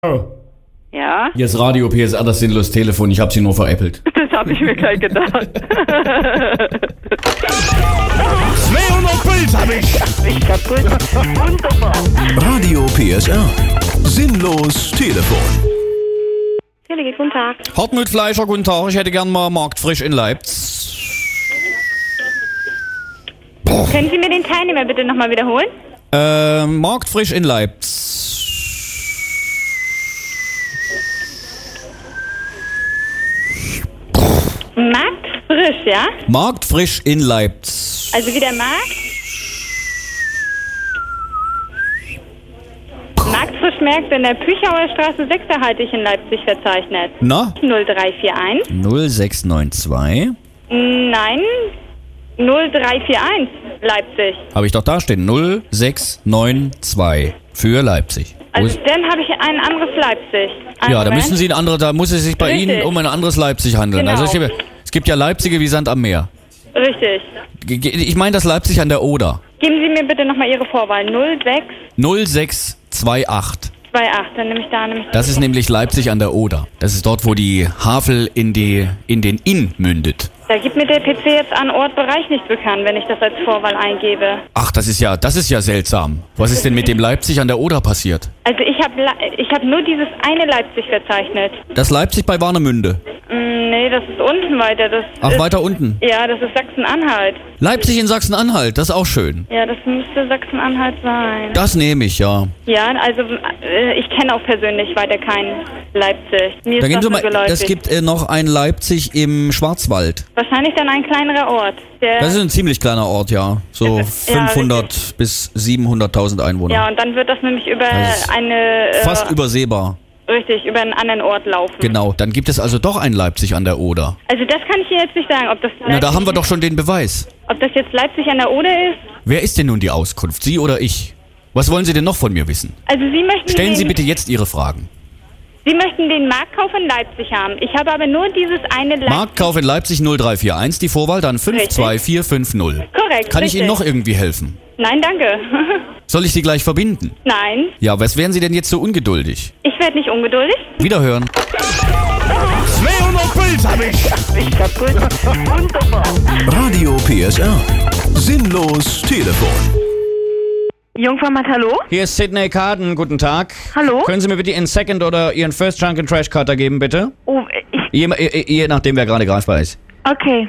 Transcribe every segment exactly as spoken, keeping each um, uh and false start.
Ja? Hier ist Radio P S R, das sinnlos Telefon. Ich habe Sie nur veräppelt. Das habe ich mir gleich gedacht. zweihundert Puls hab ich. Ich kaputt. Wunderbar. Radio P S R. Sinnlos Telefon. Helge, guten Tag. Hartmut Fleischer, guten Tag. Ich hätte gern mal Marktfrisch in Leipzig. Können Sie mir den Teilnehmer bitte nochmal wiederholen? Äh, Marktfrisch in Leipzig. Marktfrisch, ja? Marktfrisch in Leipzig. Also wie der Markt? Marktfrisch Märkte in der Püchauer Straße sechs erhalte ich in Leipzig verzeichnet. Na? null drei vier eins. null sechs neun zwei. Nein, null drei vier eins Leipzig. Habe ich doch da stehen. null sechs neun zwei für Leipzig. Wo Also ist- dann habe ich ein anderes Leipzig. Einen ja, da Moment. müssen Sie ein anderes, da muss es sich bei Richtig. Ihnen um ein anderes Leipzig handeln. Genau. Also ich, gebe- es gibt ja Leipzige wie Sand am Meer. Richtig. Ge- ge- Ich meine das Leipzig an der Oder. Geben Sie mir bitte nochmal Ihre Vorwahl. null sechs null sechs zwei acht. zwei acht. Dann nehme ich da nämlich... Das ist nämlich Leipzig an der Oder. Das ist dort, wo die Havel in, die, in den Inn mündet. Da gibt mir der P C jetzt an Ort Bereich nicht bekannt, wenn ich das als Vorwahl eingebe. Ach, das ist ja, das ist ja seltsam. Was ist denn mit dem Leipzig an der Oder passiert? Also ich habe ich hab nur dieses eine Leipzig verzeichnet. Das Leipzig bei Warnemünde. Mm, nee, das ist unten weiter. Das Ach, ist, weiter unten. Ja, das ist Sachsen-Anhalt. Leipzig in Sachsen-Anhalt, das ist auch schön. Ja, das müsste Sachsen-Anhalt sein. Das nehme ich, ja. Ja, also äh, ich kenne auch persönlich weiter keinen Leipzig. Mir Da ist geben das Sie nur mal, geläufig. es gibt äh, noch ein Leipzig im Schwarzwald. Wahrscheinlich dann ein kleinerer Ort. Der, Das ist ein ziemlich kleiner Ort, ja. So Ja, fünfhundert bis siebenhunderttausend Einwohner. ja, und dann wird das nämlich über Das ist eine... Äh, Fast übersehbar. Richtig, über einen anderen Ort laufen. Genau, dann gibt es also doch ein Leipzig an der Oder. Also das kann ich Ihnen jetzt nicht sagen, ob das Na, da Leipzig- haben wir doch schon den Beweis. Ob das jetzt Leipzig an der Oder ist? Wer ist denn nun die Auskunft, Sie oder ich? Was wollen Sie denn noch von mir wissen? Also Sie möchten Stellen den, Sie bitte jetzt Ihre Fragen. Sie möchten den Marktkauf in Leipzig haben. Ich habe aber nur dieses eine Leipzig. Marktkauf in Leipzig null drei vier eins, die Vorwahl dann fünf zwei vier fünf null. Korrekt. Kann ich richtig. Ihnen noch irgendwie helfen? Nein, danke. Soll ich Sie gleich verbinden? Nein, Ja, was wären Sie denn jetzt so ungeduldig? ich werde nicht ungeduldig. Wiederhören. zweihundert Puls hab ich. Ich kaputt. Wunderbar. Radio P S R. Sinnlos Telefon. Jungformat, hallo? Hier ist Sidney Carden, guten Tag. Hallo? Können Sie mir bitte Ihren Second oder Ihren First Junk and Trash Cutter geben, bitte? Oh, ich, Je, je, je nachdem, wer gerade greifbar ist. okay.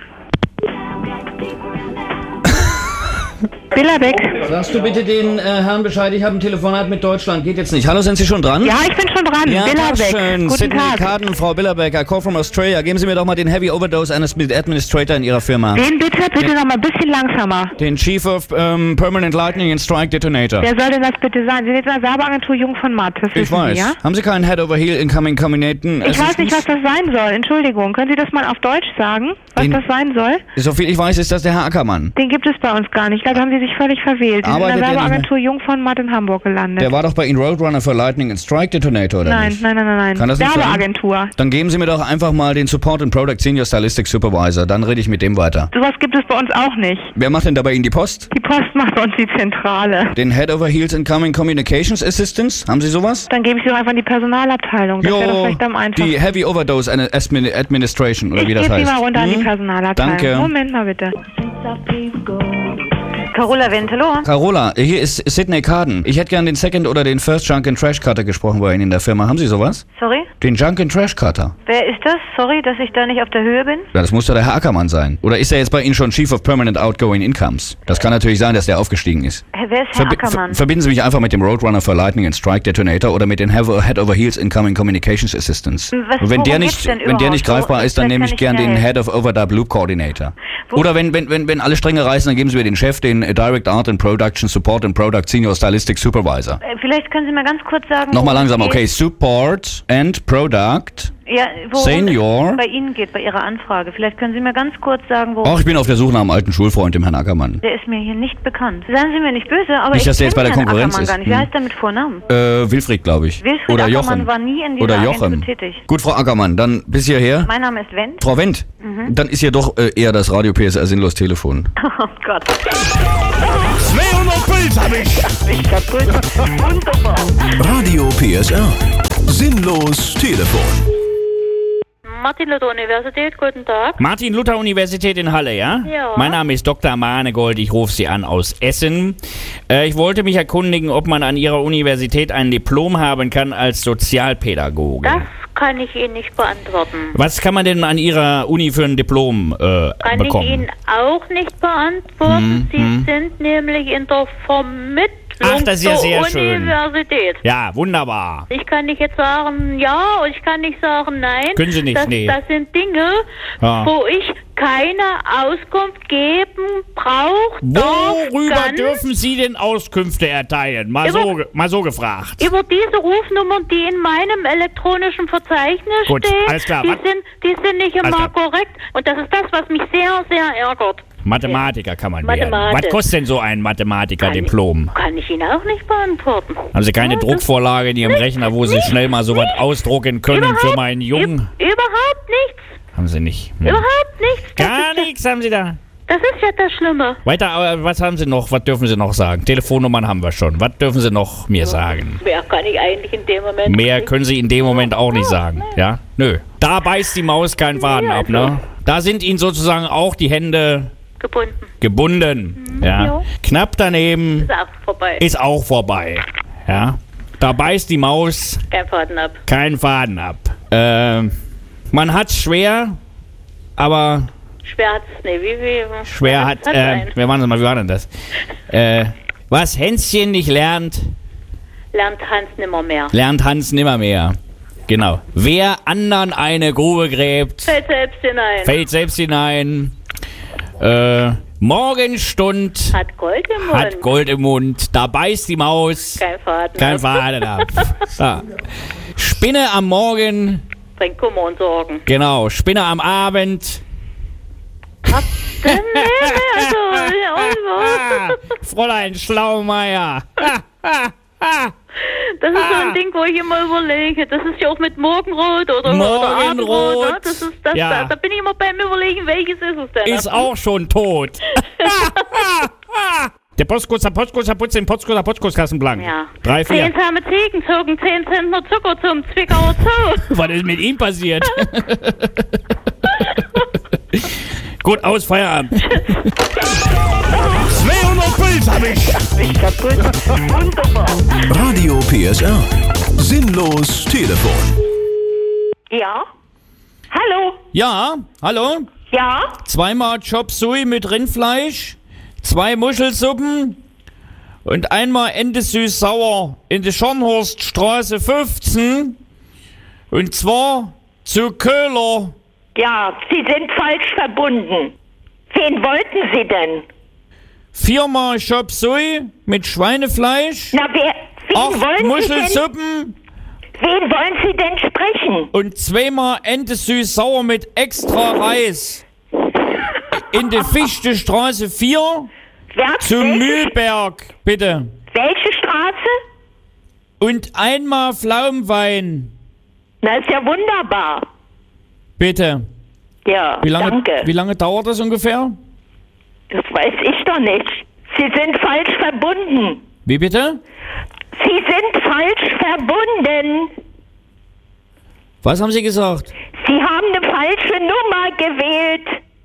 Billerbeck. Sagst du bitte den äh, Herrn Bescheid, ich habe ein Telefonat mit Deutschland, geht jetzt nicht. Hallo, sind Sie schon dran? Ja, ich bin schon dran. Ja, Billerbeck. schön. Guten Sidney Tag. Carden, Frau Billerbeck, I call from Australia. Geben Sie mir doch mal den Heavy Overdose Administrator in Ihrer Firma. Den bitte, bitte noch mal ein bisschen langsamer. Den Chief of ähm, Permanent Lightning and Strike Detonator. Wer soll denn das bitte sein? Sie sind jetzt in der Werbeagentur Jung von Matt. Das Ich wissen weiß. Sie, ja? Haben Sie keinen Head over Heel Incoming Combinaten? Ich weiß nicht, was das sein soll. Entschuldigung. Können Sie das mal auf Deutsch sagen, was Den- das sein soll? So viel ich weiß, ist das der Herr Ackermann. Den gibt es bei uns gar nicht. Ich glaube, da haben Sie sich völlig verwählt. Sie sind in Arbeitet der der nicht Werbeagentur Jung von Matt in Hamburg gelandet. Der war doch bei Ihnen Roadrunner für Lightning and Strike Detonator, oder nein, nicht? nein, nein, nein, nein. Kann das nicht sein? Werbeagentur. Dann geben Sie mir doch einfach mal den Support and Product Senior Stylistic Supervisor. Dann rede ich mit dem weiter. Sowas gibt es bei uns auch nicht. Wer macht denn da bei Ihnen die Post? Die Post macht bei uns die Zentrale. Den Head over Heels Incoming Communications Assistance? Haben Sie sowas? Dann gebe ich Sie doch einfach in die Personalabteilung. Das wäre doch vielleicht am einfachsten. die Heavy Overdose Admin- Administration, oder Ich wie das gebe Sie heißt. mal runter an die Hm? Personalabteilung. Danke. Moment mal bitte. Carola Wendt, hallo? Carola, hier ist Sidney Carden. Ich hätte gern den Second oder den First Junk and Trash Cutter gesprochen bei Ihnen in der Firma. Haben Sie sowas? Sorry? Den Junk and Trash Cutter. Wer ist das? Sorry, dass ich da nicht auf der Höhe bin. Ja, das muss doch der Herr Ackermann sein. Oder ist er jetzt bei Ihnen schon Chief of Permanent Outgoing Incomes? Das kann natürlich sein, dass der aufgestiegen ist. Hä, Wer ist Herr Verbi- Ackermann? ver- verbinden Sie mich einfach mit dem Roadrunner für Lightning and Strike Detonator oder mit den Hev- Head over Heels Incoming Communications Assistance. Was- Und wenn der worum nicht, geht's denn wenn der nicht überhaupt? greifbar Wo- ist, dann vielleicht nehme kann ich ich gern Ihnen den helfen. Head of Overdub Loop Coordinator. Wo- Oder wenn, wenn, wenn, wenn alle Stränge reißen, dann geben Sie mir den Chef, den äh, Direct Art and Production Support and Product Senior Stylistic Supervisor. Äh, Vielleicht können Sie mir ganz kurz sagen... Nochmal worum langsam, es okay. geht. Support and Product Ja, worum Senior? es bei Ihnen geht, bei Ihrer Anfrage. Vielleicht können Sie mir ganz kurz sagen, wo... Ach, ich bin auf der Suche nach einem alten Schulfreund, dem Herrn Ackermann. Der ist mir hier nicht bekannt. Seien Sie mir nicht böse, aber Nicht, ich dass der jetzt bei kenne der Herrn Konkurrenz Ackermann ist. gar nicht. Wie Hm. heißt der mit Vornamen? Äh, Wilfried, glaube ich. Wilfried Oder Ackermann Jochen. war nie in dieser Oder Agentur Jochem. tätig. Gut, Frau Ackermann, dann bis hierher. Mein Name ist Wendt. Frau Wendt, Mhm. dann ist hier doch äh, eher das Radio P S R Sinnlos Telefon. Oh Gott. zweihundert Puls hab ich. Ich kaputt. Wunderbar. Radio P S R. Sinnlos Telefon. Martin Luther Universität, guten Tag. Martin Luther Universität in Halle, ja? Ja. Mein Name ist Doktor Manegold, ich rufe Sie an aus Essen. Äh, ich wollte mich erkundigen, ob man an Ihrer Universität ein Diplom haben kann als Sozialpädagoge. Das kann ich Ihnen nicht beantworten. Was kann man denn an Ihrer Uni für ein Diplom äh, Kann bekommen? ich Ihnen auch nicht beantworten. Hm, Sie hm. sind nämlich in der Vermittlung Ach, das ist ja zur sehr schön. Universität. Ja, wunderbar. Ich kann nicht jetzt sagen ja und ich kann nicht sagen nein. Können Sie nicht, das, nee. Das sind Dinge, Ja. wo ich keine Auskunft geben brauche. Worüber dürfen Sie denn Auskünfte erteilen? Mal, Über- so, ge- mal so gefragt. Über diese Rufnummern, die in meinem elektronischen Verzeichnis Gut, stehen, alles klar. die Was- sind, die sind nicht Alles immer klar. korrekt. Und das ist das, was mich sehr, sehr ärgert. Mathematiker kann man werden. Mathematik. Was kostet denn so ein Mathematiker-Diplom? Kann ich Ihnen auch nicht beantworten. Haben Sie keine Druckvorlage in Ihrem Rechner, wo Sie schnell mal sowas ausdrucken können für meinen Jungen? Üb- überhaupt nichts. Haben Sie nicht. Hm. Überhaupt nichts. Das Gar ist ja, nichts haben Sie da. Das ist ja das Schlimme. Weiter, aber was haben Sie noch? Was dürfen Sie noch sagen? Telefonnummern haben wir schon. Was dürfen Sie noch mir sagen? Mehr kann ich eigentlich in dem Moment Mehr nicht. können Sie in dem Moment auch nicht sagen. Ja? Nö. Da beißt die Maus keinen Faden ab, ne? Da sind Ihnen sozusagen auch die Hände gebunden. gebunden. Ja. ja. Knapp daneben Ist auch vorbei. ist auch vorbei. Ja. Da beißt die Maus Kein Faden ab. keinen Faden ab. Ähm, man hat's schwer, aber Schwer hat es nicht. Wie, wie, schwer hat. hat's Äh, einen. wir waren mal, wie war denn das? Äh, was Hänschen nicht lernt, Lernt Hans nimmer mehr. lernt Hans nimmermehr. Genau. Wer anderen eine Grube gräbt, Fällt selbst hinein. fällt selbst hinein. Äh, Morgenstund Hat Gold im Mund. hat Gold im Mund. Da beißt die Maus Kein Faden kein ab. Faden ab. Ja. Spinne am Morgen, Bringt Kummer und Sorgen. genau. Spinne am Abend. Dann nee, also, Ah, Fräulein Schlaumeier. das ist so Ah. ein Ding, wo ich immer überlege. Das ist ja auch mit Morgenrot oder, oder Abendrot. Morgenrot. Ne? Das ist das, Ja. da, da bin ich immer beim Überlegen, welches ist es denn? Ist auch schon tot. Der Postkuss, der Postkuss, der Putz, den Postkuss, der Postkusskassenblank. Ja. Drei, vier. Zehn zahme Ziegen zogen zehn Zentner Zucker zum Zwickauer Zoo. Was ist mit ihm passiert? Gut, aus, Feierabend. zweihundert Puls hab ich. Ich kaputt. Wunderbar. Radio P S R. Sinnlos Telefon. Ja? Hallo? Ja, hallo? Ja? Zweimal Chop Suey mit Rindfleisch, zwei Muschelsuppen und einmal Ente süß-sauer in der Schornhorststraße fünfzehn. Und zwar zu Köhler. Ja, Sie sind falsch verbunden. Wen wollten Sie denn? Viermal Chop Suey mit Schweinefleisch, Na, wer, wen acht wollen Sie denn? Muschelsuppen Wen wollen Sie denn sprechen? und zweimal Ente süß-sauer mit extra Reis. In der Fichtestraße vier Wer, zu welche, Mühlberg, bitte. welche Straße? Und einmal Pflaumenwein, Na, ist ja wunderbar. bitte. Ja, Wie lange, danke. wie lange dauert das ungefähr? Das weiß ich doch nicht. Sie sind falsch verbunden. Wie bitte? Sie sind falsch verbunden. Was haben Sie gesagt? Sie haben eine falsche Nummer gewählt.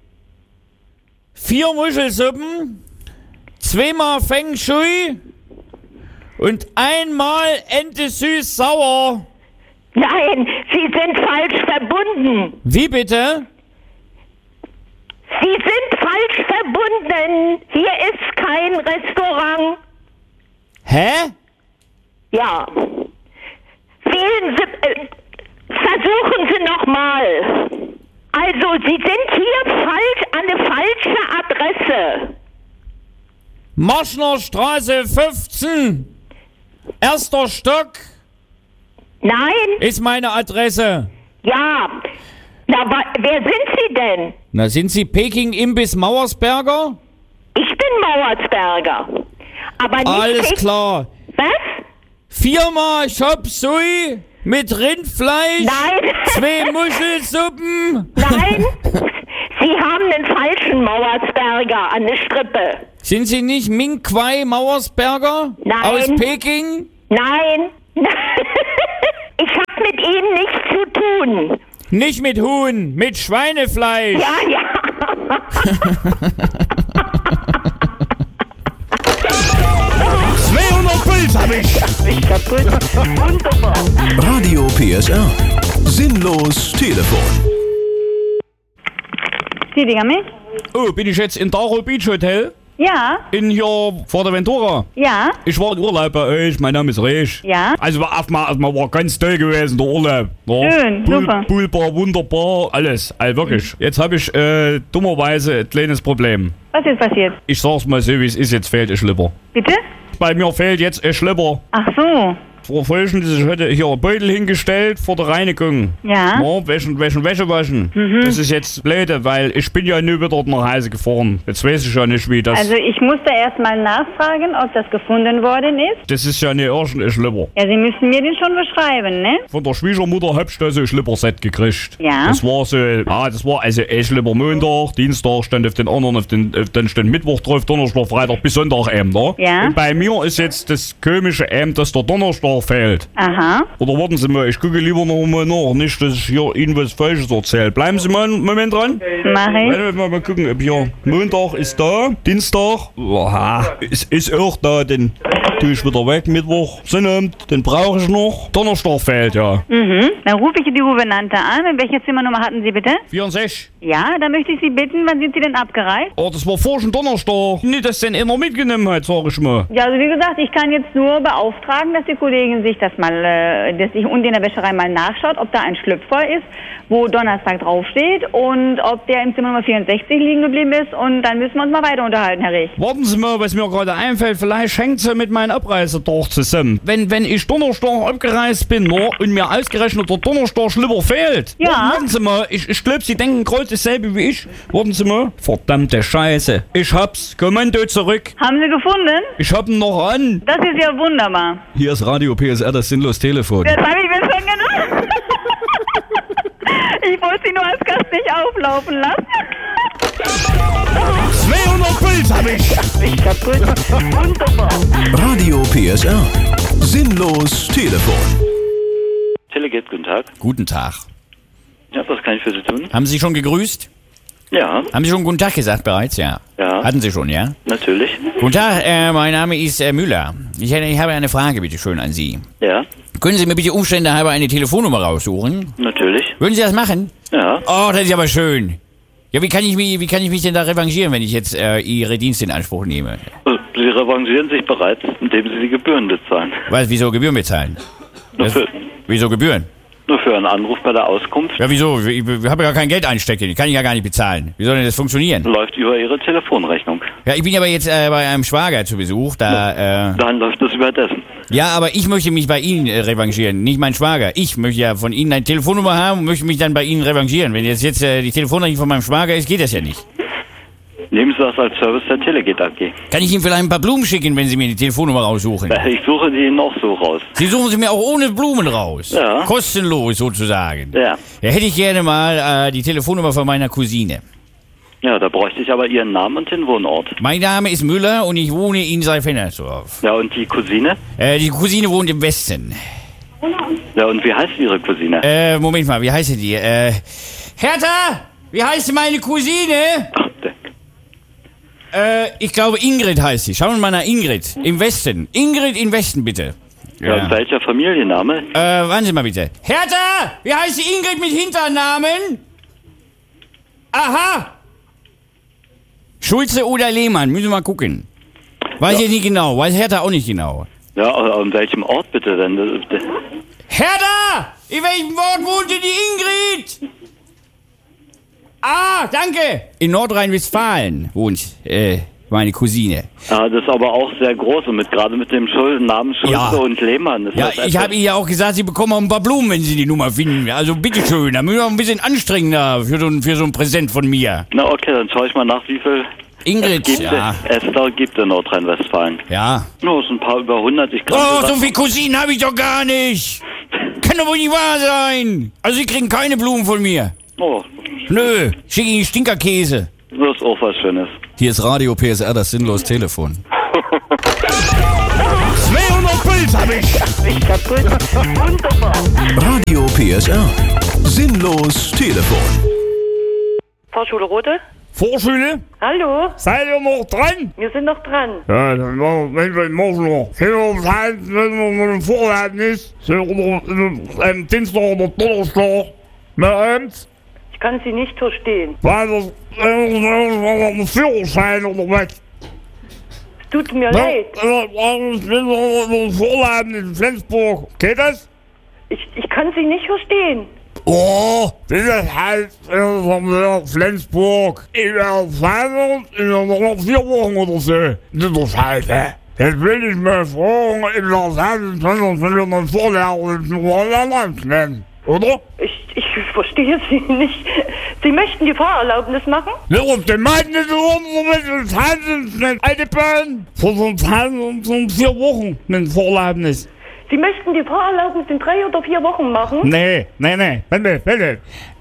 Vier Muschelsuppen, zweimal Feng Shui und einmal Ente süß-sauer. Nein, Sie sind falsch verbunden. Wie bitte? Sie sind falsch verbunden. Hier ist kein Restaurant. Hä? Ja. Wählen Sie, äh, versuchen Sie nochmal. Also, Sie sind hier falsch an eine falsche Adresse. Marschner Straße fünfzehn. Erster Stock Nein, ist meine Adresse. Ja. Na, wa- wer sind Sie denn? Na, sind Sie Peking Imbiss Mauersberger? Ich bin Mauersberger. Aber nicht Alles Pek- klar. Was? Firma Chop Suey mit Rindfleisch, Nein. zwei Muschelsuppen. Nein. Sie haben den falschen Mauersberger an der Strippe. Sind Sie nicht Ming Kwai Mauersberger? Nein. Aus Peking? Nein. Ich hab mit Ihnen nichts zu tun. Nicht mit Huhn, mit Schweinefleisch. Ja, ja. zweihundert Puls hab ich. Ich kaputt. Wunderbar. Radio P S R. Sinnlos Telefon. Sí, dígame. Oh, bin ich jetzt in Daro Beach Hotel? Ja, In hier vor der Ventura? ja, Ich war in Urlaub bei euch, mein Name ist Rech. ja. Also war erstmal, erstmal war ganz toll gewesen, der Urlaub. Ja. Schön, Pool, super. Poolbar, wunderbar, alles. Also wirklich. Jetzt habe ich äh, dummerweise ein kleines Problem. Was ist passiert? Ich sag's mal so, wie es ist, jetzt fehlt ein Schlipper. Bitte? Bei mir fehlt jetzt ein Schlipper. Ach so. Vor Folgendes, ich hatte hier einen Beutel hingestellt vor der Reinigung. Ja. Ja, Wäschen, Wäschen, Wäsche waschen. Mhm. Das ist jetzt blöde, weil ich bin ja nur wieder nach Hause gefahren. Jetzt weiß ich ja nicht, wie das... Also ich muss da erstmal nachfragen, ob das gefunden worden ist. das ist ja nicht irgendein Schlipper. Ja, Sie müssen mir den schon beschreiben, ne? Von der Schwiegermutter hab ich da so ein Schlipperset gekriegt. Ja. Das war so, ah, das war also ein Schlipper Montag, Dienstag stand auf den anderen, auf den, auf den stand Mittwoch drauf, Donnerstag, Freitag bis Sonntag eben, ne? Ja. Und bei mir ist jetzt das komische eben, dass der Donnerstag fehlt. Aha. Oder warten Sie mal, ich gucke lieber noch mal nach, nicht, dass ich hier Ihnen was Falsches erzähle. Bleiben Sie mal einen Moment dran. Mach ich. Warte mal, mal gucken, ob hier Montag ist da, Dienstag, oha, ist, ist auch da, den tue ich wieder weg, Mittwoch, Sonnabend, den brauche ich noch. Donnerstag fehlt, ja. Mhm. Dann rufe ich die Gouvernante an. Und welche Zimmernummer hatten Sie bitte? vierundsechzig. Ja, dann möchte ich Sie bitten, wann sind Sie denn abgereist? Oh, das war vorhin Donnerstag. Nicht, dass den einer mitgenommen hat, sag ich mal. Ja, also wie gesagt, ich kann jetzt nur beauftragen, dass die Kollegin sich das mal, äh, dass sich unten in der Wäscherei mal nachschaut, ob da ein Schlüpfer ist, wo Donnerstag draufsteht und ob der im Zimmer Nummer vierundsechzig liegen geblieben ist und dann müssen wir uns mal weiter unterhalten, Herr Rech. Warten Sie mal, was mir gerade einfällt, vielleicht hängt es ja mit meinem Abreisetag zusammen. Wenn, wenn ich Donnerstag abgereist bin, no, und mir ausgerechnet der Donnerstag Schlipper fehlt. Ja. Warten, warten Sie mal, ich, ich glaube, Sie denken gerade dasselbe wie ich. Warten Sie mal. Verdammte Scheiße. Ich hab's. Kommando zurück. Haben Sie gefunden? Ich hab ihn noch an. Das ist ja wunderbar. Hier ist Radio P S R, das Sinnlos Telefon. Das habe ich mir schon gedacht. Ich wollte Sie nur als Gast nicht auflaufen lassen. zweihundert Puls hab ich. Ich kaputt. Wunderbar. Radio P S R. Sinnlos Telefon. Teleget, guten Tag. Guten Tag. Ja, was kann ich für Sie tun? Haben Sie schon gegrüßt? Ja, Haben Sie schon guten Tag gesagt bereits? Ja. Ja. Hatten Sie schon, ja? natürlich. Guten Tag, äh, mein Name ist äh, Müller. Ich, hätte- ich habe eine Frage, bitte schön, an Sie. Ja, Können Sie mir bitte Umstände halber eine Telefonnummer raussuchen? natürlich. Würden Sie das machen? Ja, Oh, das ist aber schön. Ja, wie kann ich mich, wie kann ich mich denn da revanchieren, wenn ich jetzt äh, Ihre Dienste in Anspruch nehme? also, Sie revanchieren sich bereits, indem Sie die Gebühren bezahlen. Was, wieso Gebühren bezahlen? Nur Das, für, wieso Gebühren? nur für einen Anruf bei der Auskunft Ja, wieso? Ich, ich habe ja kein Geld einstecken, ich kann ja gar nicht bezahlen. Wie soll denn das funktionieren? läuft über Ihre Telefonrechnung. Ja, ich bin aber jetzt äh, bei einem Schwager zu Besuch, da, äh, Dann läuft das über dessen. ja, aber ich möchte mich bei Ihnen äh, revanchieren, nicht mein Schwager. Ich möchte ja von Ihnen eine Telefonnummer haben und möchte mich dann bei Ihnen revanchieren. Wenn jetzt, jetzt äh, die Telefonnummer von meinem Schwager ist, geht das ja nicht. Nehmen Sie das als Service der Teleget A G. Kann ich Ihnen vielleicht ein paar Blumen schicken, wenn Sie mir die Telefonnummer raussuchen? Ich suche die noch so raus. Sie suchen sie mir auch ohne Blumen raus. Ja. Kostenlos sozusagen. Ja. Ja, hätte ich gerne mal äh, die Telefonnummer von meiner Cousine. Ja, da bräuchte ich aber Ihren Namen und den Wohnort. Mein Name ist Müller und ich wohne in Seifernersdorf. Ja, und die Cousine? Äh, die Cousine wohnt im Westen. Ja, und wie heißt Ihre Cousine? Äh, Moment mal, wie heißt die? Äh, Hertha! Wie heißt meine Cousine? Ach, der- Äh, ich glaube Ingrid heißt sie. Schauen wir mal nach Ingrid. Im Westen. Ingrid im Westen, bitte. Ja. Und welcher Familienname? Äh, warten Sie mal bitte. Hertha! Wie heißt die Ingrid mit Hinternamen? Aha! Schulze oder Lehmann, müssen wir mal gucken. Weiß Ja. ich nicht genau, weiß Hertha auch nicht genau. Ja, an welchem Ort bitte denn? Das- das- Hertha! In welchem Ort wohnte die Ingrid? Ah, danke! In Nordrhein-Westfalen wohnt, äh, meine Cousine. Ja, das ist aber auch sehr groß und mit gerade mit dem Schul Namen Schulze Ja. und Lehmann. Ist Ja, das ich etwas- habe ihr ja auch gesagt, Sie bekommen auch ein paar Blumen, wenn Sie die Nummer finden. Also bitteschön, da müssen wir ein bisschen anstrengender für so, ein, für so ein Präsent von mir. Na okay, dann schaue ich mal nach, wie viel Ingrid, gibt ja. es da gibt in Nordrhein-Westfalen. Ja. Nur so ein paar über hundert. Ich kann Oh, so so sagen- viele Cousinen habe ich doch gar nicht. Kann doch wohl nicht wahr sein. Also Sie kriegen keine Blumen von mir. Oh, Nö, ich schicke Ihnen Stinkerkäse. das ist auch was Schönes. Hier ist Radio P S R, das sinnlos Telefon. zweihundert Puls hab ich. Ich kaputt. Wunderbar. Radio P S R. Sinnlos Telefon. Fahrschule Rote? Vorschule? Hallo? Seid ihr noch dran? Wir sind noch dran. Ja, dann machen wir den morgen noch. Können wir uns halten, wenn wir mit dem Vorladen ist? Sind wir am Dienstag oder Donnerstag? Mit abends? Ich kann Sie nicht verstehen. Weil das ein Führerschein oder was? Es tut mir leid. Ein Vorladen in Flensburg. Geht das? Ich, ich kann Sie nicht verstehen. Oh, das ist halt von Flensburg. Ich werde fahren in noch vier Wochen oder so. Das ist doch scheiße. Jetzt will ich mal fragen, in der Seite, wenn wir einen Vorlehrer in Vorland nennen, oder? Ich, ich verstehe Sie nicht. Sie möchten die Fahrerlaubnis machen? Wir auf den Mann nicht so mit Handeln, alte Bahn. Vor so einem so vier Wochen mit dem Vorlebnis. Sie möchten die Fahrerlaubnis in drei oder vier Wochen machen? Nee, nee, nee, warte, warte.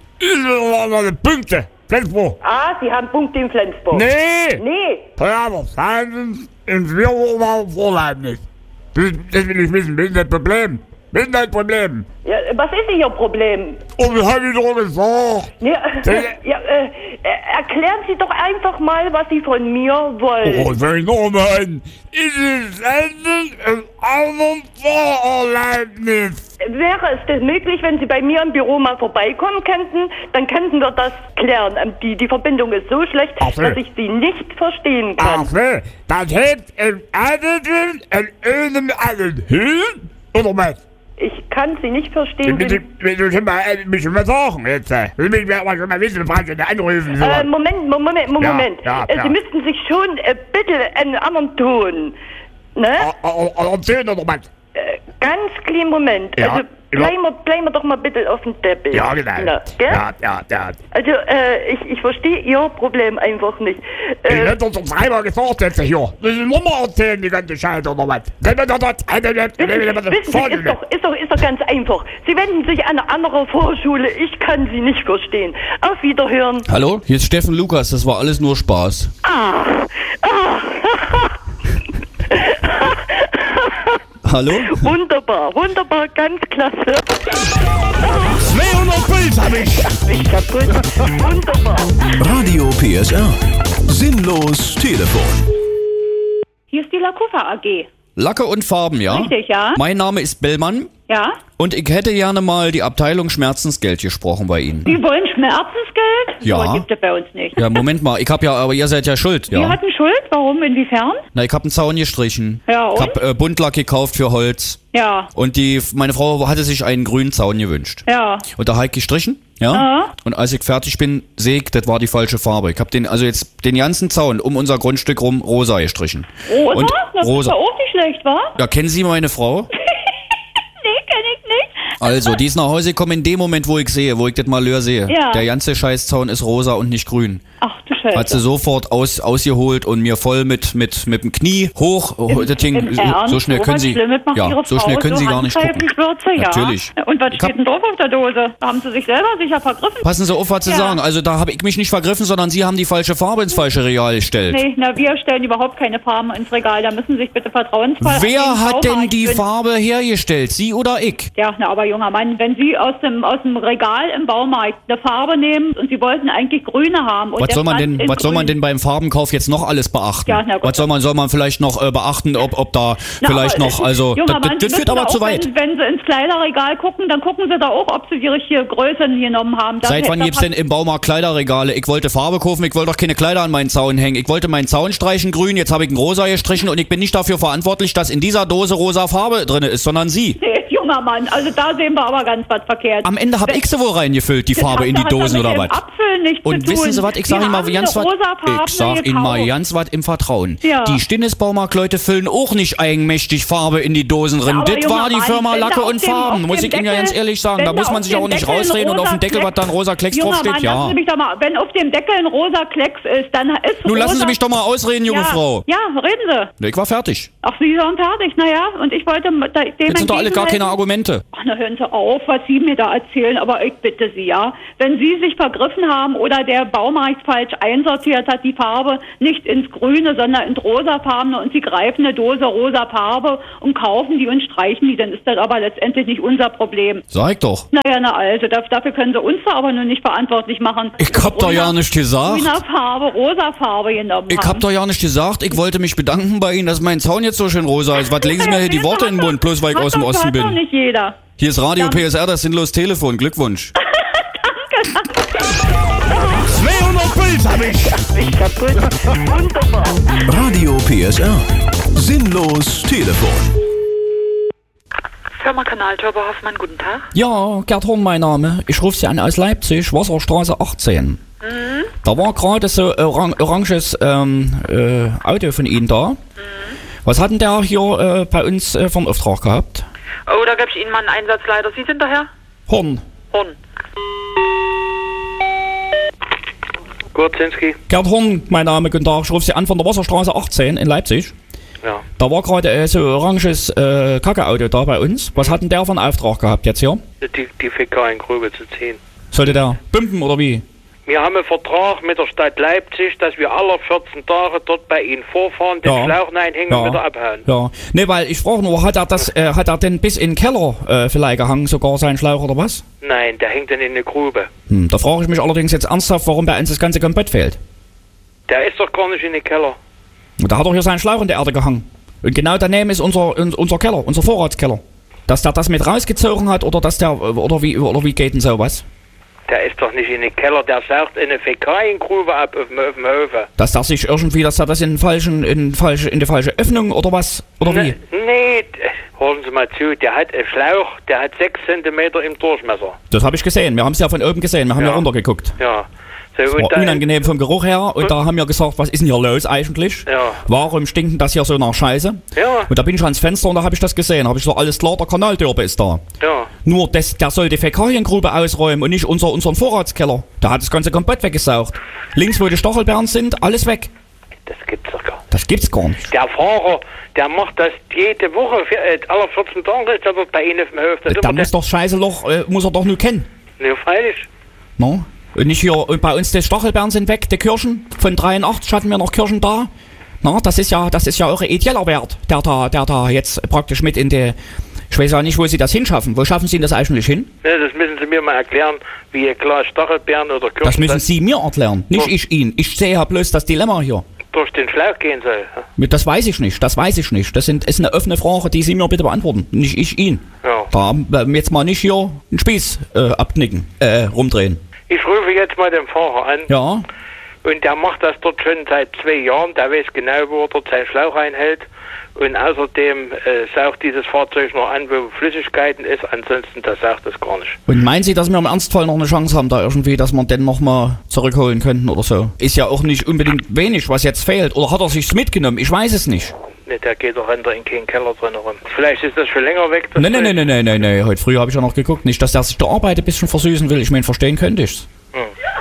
Punkte, Flensburg. Ah, Sie haben Punkte in Flensburg. Nee! Nee. Ja, aber Handeln in vier Wochen war Vorlebnis. Das, das will ich wissen, das ist das Problem. Das ist das Problem. Ja, was ist Ihr Problem? Und das hab ich doch gesagt. Ja, ja, äh, äh, erklären Sie doch einfach mal, was Sie von mir wollen. Oh, soll ich noch mal hin? Ist es endlich ein anderes Fahrerlebnis? Wäre es denn möglich, wenn Sie bei mir im Büro mal vorbeikommen könnten, dann könnten wir das klären. Ähm, Die, die Verbindung ist so schlecht, Ach so. dass ich Sie nicht verstehen Ach kann. so, das hebt im einen in einem allen Höhen? Oder was? Ich kann Sie nicht verstehen. Bitte, bitte, schon mal, äh, mich schon mal sagen jetzt. äh. Ich will mich mal schon mal wissen, was Sie da anrufen. So. Äh, Moment, Mo- Moment, Mo- Ja, Moment. ja, Äh, ja. Sie müssten sich schon äh, bitte einen anderen Ton. Ne? Erzählen oder was? Äh, ganz kleinen Moment. Ja, Also ja. bleiben wir, bleiben wir doch mal bitte auf dem Teppich. Ja, genau. Na, gell? Ja, ja, ja. Also, äh, ich, ich verstehe Ihr Problem einfach nicht. Ich Äh, hätte uns dreimal gesagt jetzt hier. Das ist nur mal erzählen, die ganze Scheiße oder was? Wissen Sie, wissen Sie, ist doch, ist, doch, ist doch ganz einfach. Sie wenden sich an eine andere Vorschule. Ich kann Sie nicht verstehen. Auf Wiederhören. Hallo, hier ist Steffen Lukas, das war alles nur Spaß. Ah, ah, Hallo? wunderbar, wunderbar, ganz klasse. zweihundert Puls hab ich. Ich kaputt. Wunderbar. Radio P S R. Sinnlos Telefon. Hier ist die Lakufa A G. Lacke und Farben, ja? Richtig, ja. Mein Name ist Bellmann Ja? und ich hätte gerne mal die Abteilung Schmerzensgeld gesprochen bei Ihnen. Sie wollen Schmerzensgeld? Ja. So gibt es bei uns nicht. Ja, Moment mal, ich hab ja, aber ihr seid ja schuld, Wir ja. hatten Schuld? Warum? Inwiefern? Na, ich hab einen Zaun gestrichen. Ja, Ich und? hab äh, Buntlack gekauft für Holz. Ja. Und die, meine Frau hatte sich einen grünen Zaun gewünscht. Ja. Und da hab ich gestrichen, ja. Ja. Und als ich fertig bin, sehe ich, das war die falsche Farbe. Ich hab den, also jetzt den ganzen Zaun um unser Grundstück rum rosa gestrichen. Rosa? Und Das rosa. ist ja auch nicht schlecht, wa? Ja, kennen Sie meine Frau? Nee, kenn ich nicht. Also, die ist nach Hause gekommen in dem Moment, wo ich sehe, wo ich das Malheur sehe. Ja. Der ganze Scheißzaun ist rosa und nicht grün. Ach du Scheiße. Hat sie sofort aus, ausgeholt und mir voll mit, mit, mit dem Knie hoch. Im, das Ding, im so, Ernst? so schnell So können was Sie, Schlimmes macht ja, Ihre so Frau, schnell können Sie gar nicht gucken. Handgreiflich-Würze, ja. Natürlich. Und was Ich steht hab- denn drauf auf der Dose? Da haben Sie sich selber sicher vergriffen. Passen Sie auf, was Sie Ja. sagen. Also da habe ich mich nicht vergriffen, sondern Sie haben die falsche Farbe ins falsche Regal gestellt. Nee, na, wir stellen überhaupt keine Farben ins Regal. Da müssen Sie sich bitte vertrauensvoll an den Wer hat denn Baumarkt die wenden. Farbe hergestellt? Sie oder ich? Ja, na, aber junger Mann, wenn Sie aus dem, aus dem Regal im Baumarkt eine Farbe nehmen und Sie wollten eigentlich grüne haben. Und Was der soll man stand denn, in was soll man grün. denn beim Farbenkauf jetzt noch alles beachten? Ja, na gut. Was soll man, soll man vielleicht noch äh, beachten, ob, ob da Na, vielleicht aber, noch, also, junger das, Mann, das, Sie das führt müssen aber da zu auch, weit. Wenn, wenn Sie ins Kleiderregal gucken, dann gucken Sie da auch, ob Sie die richtige Größe genommen haben. Da- Seit wann da gibt's denn im Baumarkt Kleiderregale? Ich wollte Farbe kaufen, ich wollte doch keine Kleider an meinen Zaun hängen. Ich wollte meinen Zaun streichen grün, jetzt habe ich einen rosa gestrichen und ich bin nicht dafür verantwortlich, dass in dieser Dose rosa Farbe drin ist, sondern Sie. Nee, junger junger Mann. Also da sehen wir aber ganz was verkehrt. Am Ende habe ich sie wohl reingefüllt, die Farbe in die Dosen oder was? Apfel nichts Und zu tun. wissen Sie was, ich sag Ihnen mal ganz was, ich sag Ihnen mal ganz was im Vertrauen. Ja. Die Stinnesbaumarkt-Leute füllen auch nicht eigenmächtig Farbe in die Dosen drin. Ja, das war die Mann, Firma Lacke und dem, Farben, muss ich Ihnen ja ganz ehrlich sagen. Da muss man sich auch nicht rausreden und auf dem Deckel, was dann rosa Klecks draufsteht, Mann, ja. Sie mich doch mal, wenn auf dem Deckel ein rosa Klecks ist, dann ist Nun rosa... lassen Sie mich doch mal ausreden, junge ja, Frau. Ja, reden Sie. Ich war fertig. Ach, Sie waren fertig, naja, und ich wollte dem Jetzt sind doch alle gar keine Argumente. Ach, na hören Sie auf, was Sie mir da erzählen, aber ich bitte Sie, ja. Wenn Sie sich vergriffen haben oder der Baumarkt falsch einsortiert hat, die Farbe nicht ins Grüne, sondern ins Rosafarbene und Sie greifen eine Dose rosa Farbe und kaufen die und streichen die, dann ist das aber letztendlich nicht unser Problem. Sag ich doch. Naja, na also, dafür können Sie uns da aber nur nicht verantwortlich machen. Ich hab doch ja nicht gesagt. Grüner Farbe, rosa Farbe genommen Ich hab doch ja nicht gesagt, ich wollte mich bedanken bei Ihnen, dass mein Zaun jetzt so schön rosa ist. Was legen Sie mir hier die Worte in den Mund, bloß weil ich aus dem Osten bin? Das hat doch nicht jeder. Hier ist Radio P S R, das sinnlos Telefon. Glückwunsch. zweihundert Puls hab ich. Ich kaputt. Wunderbar. Radio P S R. Sinnlos Telefon. Firma Kanal Turbo Hoffmann, guten Tag. Ja, Gerd Horn mein Name. Ich rufe Sie an aus Leipzig, Wasserstraße achtzehn. Mhm. Da war gerade so ein orang oranges ähm, äh, Auto von Ihnen da. Mhm. Was hat denn der hier äh, bei uns äh, vom Auftrag gehabt? Oh, da gebe ich Ihnen mal einen Einsatzleiter. Sie sind der Herr? Horn. Horn. Gurzinski. Gerd Horn, mein Name, guten Tag. Ich rufe Sie an von der Wasserstraße achtzehn in Leipzig. Ja. Da war gerade äh, so ein oranges äh, Kacke-Auto da bei uns. Was hat denn der für einen Auftrag gehabt jetzt hier? Die, die Fäkaliengrube zu ziehen. Sollte der pumpen oder wie? Wir haben einen Vertrag mit der Stadt Leipzig, dass wir alle vierzehn Tage dort bei Ihnen vorfahren, den Ja. Schlauch reinhängen Ja. und wieder abhauen. Ja. Ne, weil ich frage nur, hat er das, äh, hat er denn bis in den Keller äh, vielleicht gehangen, sogar seinen Schlauch oder was? Nein, der hängt dann in eine Grube. Hm, da frage ich mich allerdings jetzt ernsthaft, warum bei uns das ganze komplett fehlt. Der ist doch gar nicht in den Keller. Und da hat er hier seinen Schlauch in der Erde gehangen. Und genau daneben ist unser, unser Keller, unser Vorratskeller. Dass der das mit rausgezogen hat oder dass der, oder wie, oder wie geht denn sowas? Der ist doch nicht in den Keller, der saugt in eine Fäkaliengrube ab auf dem, auf dem Hofe. Dass der sich irgendwie, dass er das in, den falschen, in, falsche, in die falsche Öffnung oder was? Oder wie? Ne, nee, d- hören Sie mal zu, der hat einen Schlauch, der hat sechs Zentimeter im Durchmesser. Das habe ich gesehen. Wir haben es ja von oben gesehen. Wir haben ja, Ja. runtergeguckt. Ja. So, Das und war dann- unangenehm vom Geruch her und da haben wir gesagt, was ist denn hier los eigentlich? Ja. Warum stinkt denn das hier so nach Scheiße? Ja. Und da bin ich ans Fenster und da habe ich das gesehen. Habe ich so, alles klar, der Kanaltürbe ist da. Ja. Nur das, der soll die Fäkaliengrube ausräumen und nicht unser, unseren Vorratskeller. Da hat das ganze komplett weggesaugt. Links, wo die Stachelbeeren sind, alles weg. Das gibt's doch gar nicht. Das gibt's gar nicht. Der Fahrer, der macht das jede Woche, vier, äh, alle vierzehn Tage ist er dort bei Ihnen auf dem Hof. Das Da muss doch Scheißeloch, äh, muss er doch nur kennen. Ne, freilich. No? Und nicht hier, und bei uns die Stachelbeeren sind weg, die Kirschen. Von dreiundachtzig hatten wir noch Kirschen da. Na, das ist ja, das ist ja auch ein ideeller Wert, der da, der da jetzt praktisch mit in die, ich weiß ja nicht, wo Sie das hinschaffen. Wo schaffen Sie das eigentlich hin? Ne, das müssen Sie mir mal erklären, wie ein Glas Stachelbeeren oder Kirschen Das müssen Sie mir erklären, nicht ich Ihnen. Ich sehe ja bloß das Dilemma hier. durch den Schlauch gehen soll. Das weiß ich nicht, das weiß ich nicht. Das sind, ist eine offene Frage, die Sie mir bitte beantworten, nicht ich Ihnen. Ja. Da äh, jetzt mal nicht hier einen Spieß äh, abknicken, äh, rumdrehen. Ich rufe jetzt mal den Fahrer an. Ja. Und der macht das dort schon seit zwei Jahren. Der weiß genau, wo er dort seinen Schlauch einhält. Und außerdem äh, saugt dieses Fahrzeug noch an, wo Flüssigkeiten ist. Ansonsten, das saugt das gar nicht. Und meinen Sie, dass wir im Ernstfall noch eine Chance haben, da irgendwie, dass wir den nochmal zurückholen könnten oder so? Ist ja auch nicht unbedingt wenig, was jetzt fehlt. Oder hat er sich's mitgenommen? Ich weiß es nicht. Ne, der geht doch hinter in keinen Keller drin rum. Vielleicht ist das schon länger weg. das Nee, nee, nee, Zeug. nee, nee, nee, nee. Heute früh habe ich ja noch geguckt. Nicht, dass der sich die Arbeit ein bisschen versüßen will. Ich meine, verstehen könnte ich's. Hm.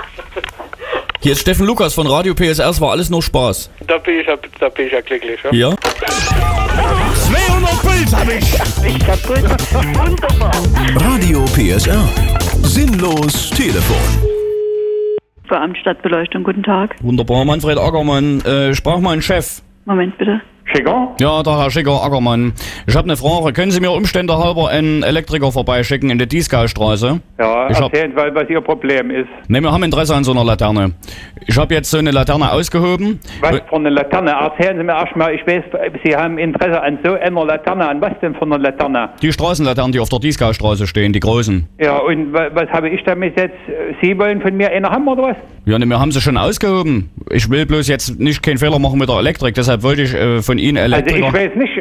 Hier ist Steffen Lukas von Radio P S R. Es war alles nur Spaß. Da bin ich ja, da bin ich ja glücklich. Ja? Ja? zweihundert Puls hab ich. Ich kaputt. Wunderbar. Radio P S R. Sinnlos Telefon. Beamt Stadtbeleuchtung, guten Tag. Wunderbar, Manfred Ackermann. Äh, sprach mein Chef. Moment bitte. Schicker? Ja, der Herr Schicker Ackermann. Ich habe eine Frage. Können Sie mir Umstände halber einen Elektriker vorbeischicken in der Dieskaustraße? Ja, Ich hab- erzählen, weil was Ihr Problem ist. Ne, wir haben Interesse an so einer Laterne. Ich habe jetzt so eine Laterne ausgehoben. Was für eine Laterne? Erzählen Sie mir erstmal, ich weiß, Sie haben Interesse an so einer Laterne. An was denn für eine Laterne? Die Straßenlaternen, die auf der Dieskaustraße stehen, die großen. Ja, und wa- was habe ich damit jetzt? Sie wollen von mir eine haben oder was? Ja, ne, wir haben sie schon ausgehoben. Ich will bloß jetzt nicht keinen Fehler machen mit der Elektrik, deshalb wollte ich äh, von Ihnen Also Elektriker... ich weiß nicht,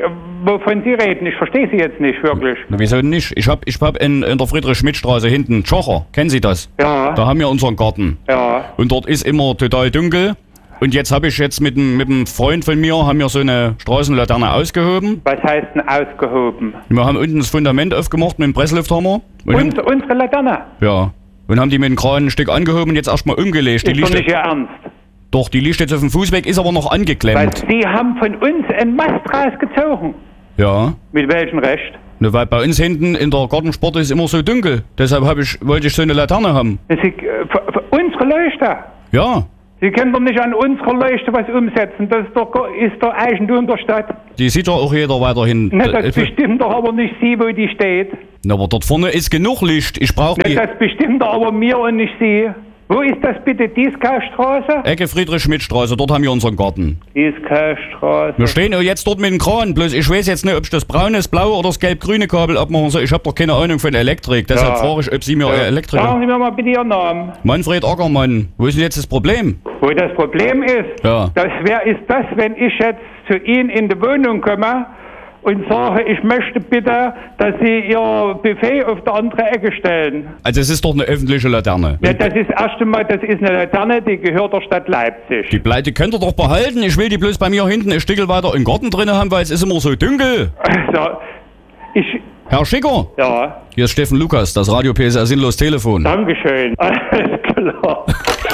wovon Sie reden. Ich verstehe Sie jetzt nicht wirklich. Na, wieso nicht? Ich hab, ich hab in, in der Friedrich-Schmidt-Straße hinten Tschocher. Kennen Sie das? Ja. Da haben wir unseren Garten. Ja. Und dort ist immer total dunkel. Und jetzt habe ich jetzt mit einem mit einem Freund von mir, haben wir so eine Straßenlaterne ausgehoben. Was heißt denn ausgehoben? Wir haben unten das Fundament aufgemacht mit dem Presslufthammer. Und Uns, haben, unsere Laterne? ja. Und haben die mit dem Kran ein Stück angehoben und jetzt erstmal umgelegt. Die Ist doch liegt nicht Ihr Ernst. Doch, die liegt jetzt auf dem Fußweg, ist aber noch Weil angeklemmt. Sie haben von uns einen Mast rausgezogen. Ja. Mit welchem Recht? Ne, weil bei uns hinten in der Gartensport ist immer so dunkel. Deshalb hab ich, wollte ich so eine Laterne haben. Sie, äh, f- f- unsere Leuchte. Ja. Sie können doch nicht an unserer Leuchte was umsetzen. Das ist doch, ist doch Eigentum der Stadt. Die sieht ja auch jeder weiterhin. Ne, das Äh, bestimmt doch aber nicht Sie, wo die steht. Na, aber dort vorne ist genug Licht. Ich brauche Ne, die das bestimmt doch aber mir und nicht Sie. Wo ist das bitte? Dieskaustraße? Ecke Friedrich-Schmidt-Straße. Dort haben wir unseren Garten. Dieskaustraße. Wir stehen ja jetzt dort mit dem Kran. Bloß ich weiß jetzt nicht, ob ich das braune, das blaue oder das gelb-grüne Kabel abmachen soll. Ich habe doch keine Ahnung von Elektrik. Deshalb Ja. frage ich, ob Sie mir Ja. äh, Elektriker... Sagen Sie mir mal bitte Ihren Namen. Manfred Ackermann. Wo ist denn jetzt das Problem? Wo das Problem ist, Ja. das wer ist das, wenn ich jetzt zu Ihnen in die Wohnung komme und sage, ich möchte bitte, dass Sie Ihr Buffet auf der andere Ecke stellen. Also es ist doch eine öffentliche Laterne. Ja, das ist erst einmal, das ist eine Laterne, die gehört der Stadt Leipzig. Die Pleite könnt ihr doch behalten. Ich will die bloß bei mir hinten ein Stückel weiter im Garten drin haben, weil es ist immer so dunkel. Also, ich... Herr Schicker? Ja. Hier ist Steffen Lukas, das Radio P S R Sinnlos Telefon. Dankeschön. Alles klar.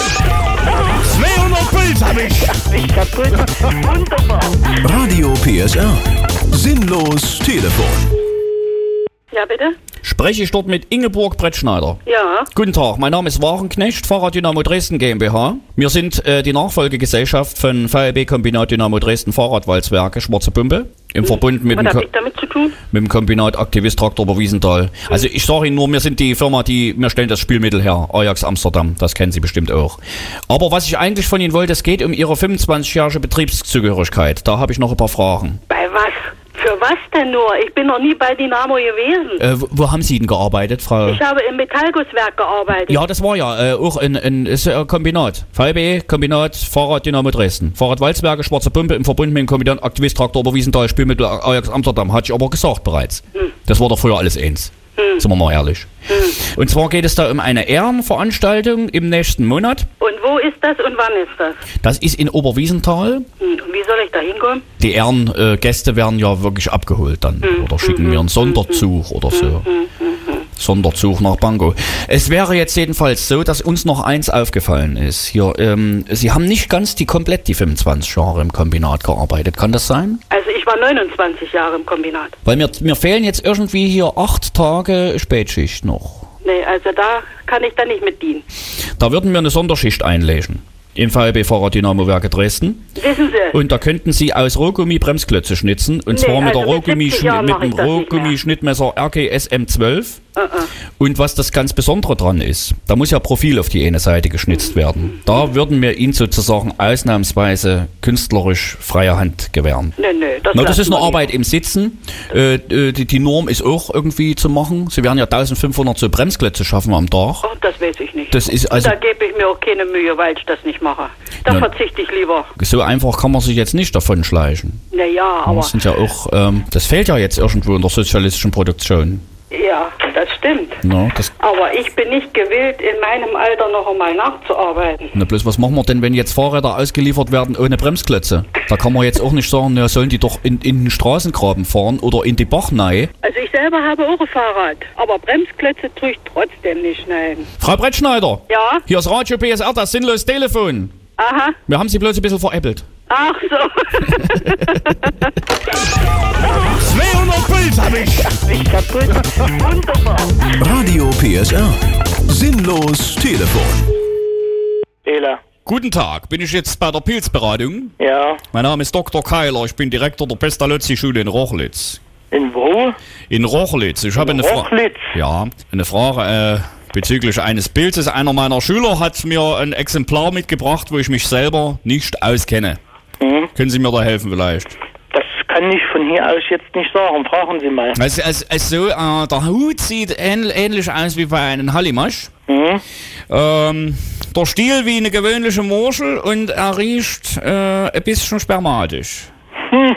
zweihundert Puls hab ich. Ich kaputt. Wunderbar. Radio P S R. Sinnlos Telefon. Ja, bitte? Spreche ich dort mit Ingeborg Brettschneider? Ja. Guten Tag, mein Name ist Warenknecht, Fahrrad Dynamo Dresden GmbH. Wir sind äh, die Nachfolgegesellschaft von V L B Kombinat Dynamo Dresden Fahrradwalzwerke Schwarze Pumpe im Verbund mit Was dem, habe Ko ich damit zu tun? mit dem Kombinat Aktivist Traktor bei Wiesenthal. Also ich sage Ihnen nur, wir sind die Firma, die, wir stellen das Spülmittel her, Ajax Amsterdam, das kennen Sie bestimmt auch. Aber was ich eigentlich von Ihnen wollte, es geht um Ihre fünfundzwanzigjährige Betriebszugehörigkeit. Da habe ich noch ein paar Fragen. Bei was? Für was denn nur? Ich bin noch nie bei Dynamo gewesen. Äh, wo, wo haben Sie denn gearbeitet, Frau? Ich habe im Metallgusswerk gearbeitet. Ja, das war ja äh, auch ein, ein, ist ein Kombinat. V L B, Kombinat, Fahrrad Dynamo Dresden. Fahrradwalzwerke, Schwarze Pumpe im Verbund mit dem Kombinat Aktivist Traktor Oberwiesenthal, Spülmittel Ajax Amsterdam. Hatte ich aber gesagt bereits. Hm. Das war doch früher alles eins. Hm. Sind wir mal ehrlich. Hm. Und zwar geht es da um eine Ehrenveranstaltung im nächsten Monat. Und wo ist das und wann ist das? Das ist in Oberwiesenthal. Hm. Und wie soll ich da hinkommen? Die Ehrengäste werden ja wirklich abgeholt dann. Hm. Oder schicken hm. mir einen Sonderzug oder so. Hm. Hm. Hm. Sonderzug nach Bango. Es wäre jetzt jedenfalls so, dass uns noch eins aufgefallen ist. Hier, ähm, Sie haben nicht ganz die komplett die fünfundzwanzig Jahre im Kombinat gearbeitet. Kann das sein? Also ich war neunundzwanzig Jahre im Kombinat. Weil mir, mir fehlen jetzt irgendwie hier acht Tage Spätschicht noch. Nee, also da kann ich dann nicht mit dienen. Da würden wir eine Sonderschicht einlegen. Im V L B Fahrrad Dynamo Werke Dresden. Wissen Sie? Und da könnten Sie aus Rohgummi Bremsklötze schnitzen. Und Nee, zwar mit, also der mit Rohgummi siebzig Jahren mit mach ich dem das nicht mehr. Rohgummi-Schnittmesser R G S M zwölf. Uh -uh. Und was das ganz Besondere dran ist, da muss ja Profil auf die eine Seite geschnitzt werden. Da würden wir Ihnen sozusagen ausnahmsweise künstlerisch freie Hand gewähren. Nee, nee, das, Na, das lassen ist eine wir Arbeit im Sitzen. Äh, äh, die, die Norm ist auch irgendwie zu machen. Sie werden ja eintausendfünfhundert so Bremsklötze schaffen am Tag. Oh, das weiß ich nicht. Das ist also da gebe ich mir auch keine Mühe, weil ich das nicht mache. Da Ja. verzichte ich lieber. so einfach kann man sich jetzt nicht davon schleichen. Naja, aber... Das sind ja auch, ähm, das fehlt ja jetzt irgendwo in der sozialistischen Produktion. Ja, das stimmt. Na, das, Aber ich bin nicht gewillt, in meinem Alter noch einmal nachzuarbeiten. na bloß was machen wir denn, wenn jetzt Fahrräder ausgeliefert werden ohne Bremsklötze? Da kann man jetzt auch nicht sagen, na, sollen die doch in, in den Straßengraben fahren oder in die Bachnei. Also ich selber habe auch ein Fahrrad, aber Bremsklötze tue ich trotzdem nicht schneiden. Frau Brettschneider, Ja? hier ist Radio P S R, das sinnlos Telefon. Aha. Wir haben Sie bloß ein bisschen veräppelt. Ach so. zweihundert Puls hab ich. Ich kaputt. Wunderbar. Radio P S R. Sinnlos Telefon. Ela. Guten Tag, bin ich jetzt bei der Pilzberatung? Ja. Mein Name ist Doktor Keiler, ich bin Direktor der Pestalozzi-Schule in Rochlitz. In wo? In Rochlitz. Ich habe eine Frage. Rochlitz? Ja, eine Frage äh, bezüglich eines Pilzes. Einer meiner Schüler hat mir ein Exemplar mitgebracht, wo ich mich selber nicht auskenne. Mhm. Können Sie mir da helfen vielleicht? Das kann ich von hier aus jetzt nicht sagen. Fragen Sie mal. Also, also, also äh, der Hut sieht ähn ähnlich aus wie bei einem Hallimasch. Mhm. Ähm, der Stiel wie eine gewöhnliche Murschel und er riecht äh, ein bisschen spermatisch. Hm, hm.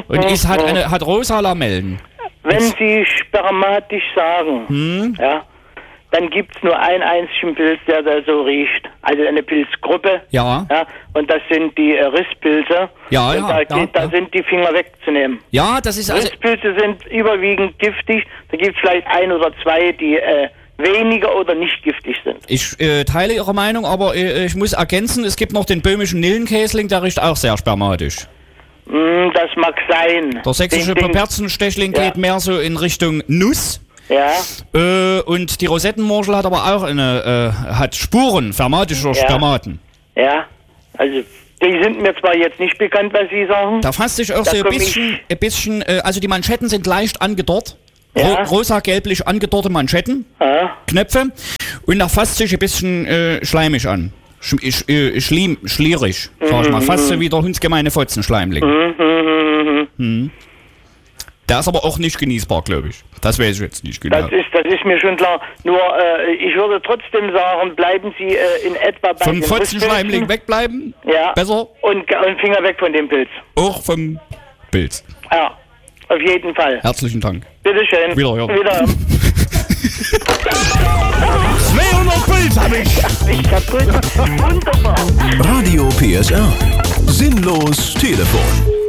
und ist, hat, eine, hat rosa Lamellen. Wenn Sie spermatisch sagen, hm? ja, dann gibt es nur einen einzigen Pilz, der da so riecht. Also eine Pilzgruppe. Ja. ja und das sind die äh, Risspilze. Ja, und ja. Da, ja, geht, da ja. sind die Finger wegzunehmen. Ja, das ist also... Risspilze sind überwiegend giftig. Da gibt es vielleicht ein oder zwei, die äh, weniger oder nicht giftig sind. Ich äh, teile Ihre Meinung, aber äh, ich muss ergänzen, es gibt noch den böhmischen Nillenkäsling, der riecht auch sehr spermatisch. Mm, das mag sein. Der sächsische Den- den- Paperzenstechling Ja. geht mehr so in Richtung Nuss. Ja. Äh, und die Rosettenmorschel hat aber auch eine, äh, hat Spuren spermatischer Ja. Spermaten. Ja, also die sind mir zwar jetzt nicht bekannt, was Sie sagen. Da fasst sich auch Da so ein komm ich- bisschen, ein bisschen äh, also die Manschetten sind leicht angedorrt. Ja. Ro rosa-gelblich angedorrte Manschetten, Ja. Knöpfe. Und da fasst sich ein bisschen äh, schleimig an. Sch sch äh, schlim schlierig, sag ich mal. Mhm. Fast so wie der hundsgemeine Fotzenschleimling. Mhm, mhm, mhm. Mhm. Der ist aber auch nicht genießbar, glaube ich. Das weiß ich jetzt nicht genau. Das ist, das ist mir schon klar. Nur, äh, ich würde trotzdem sagen, bleiben Sie äh, in etwa bei Vom den Fotzenschleimling Rückpilzen. wegbleiben? Ja. Besser? Und, und Finger weg von dem Pilz. Auch vom Pilz. Ja, auf jeden Fall. Herzlichen Dank. Bitteschön. Wiederhören. Wiederhören. zweihundert Pilz hab ich. Ich kaputt. Wunderbar. Radio P S R. Sinnlos Telefon.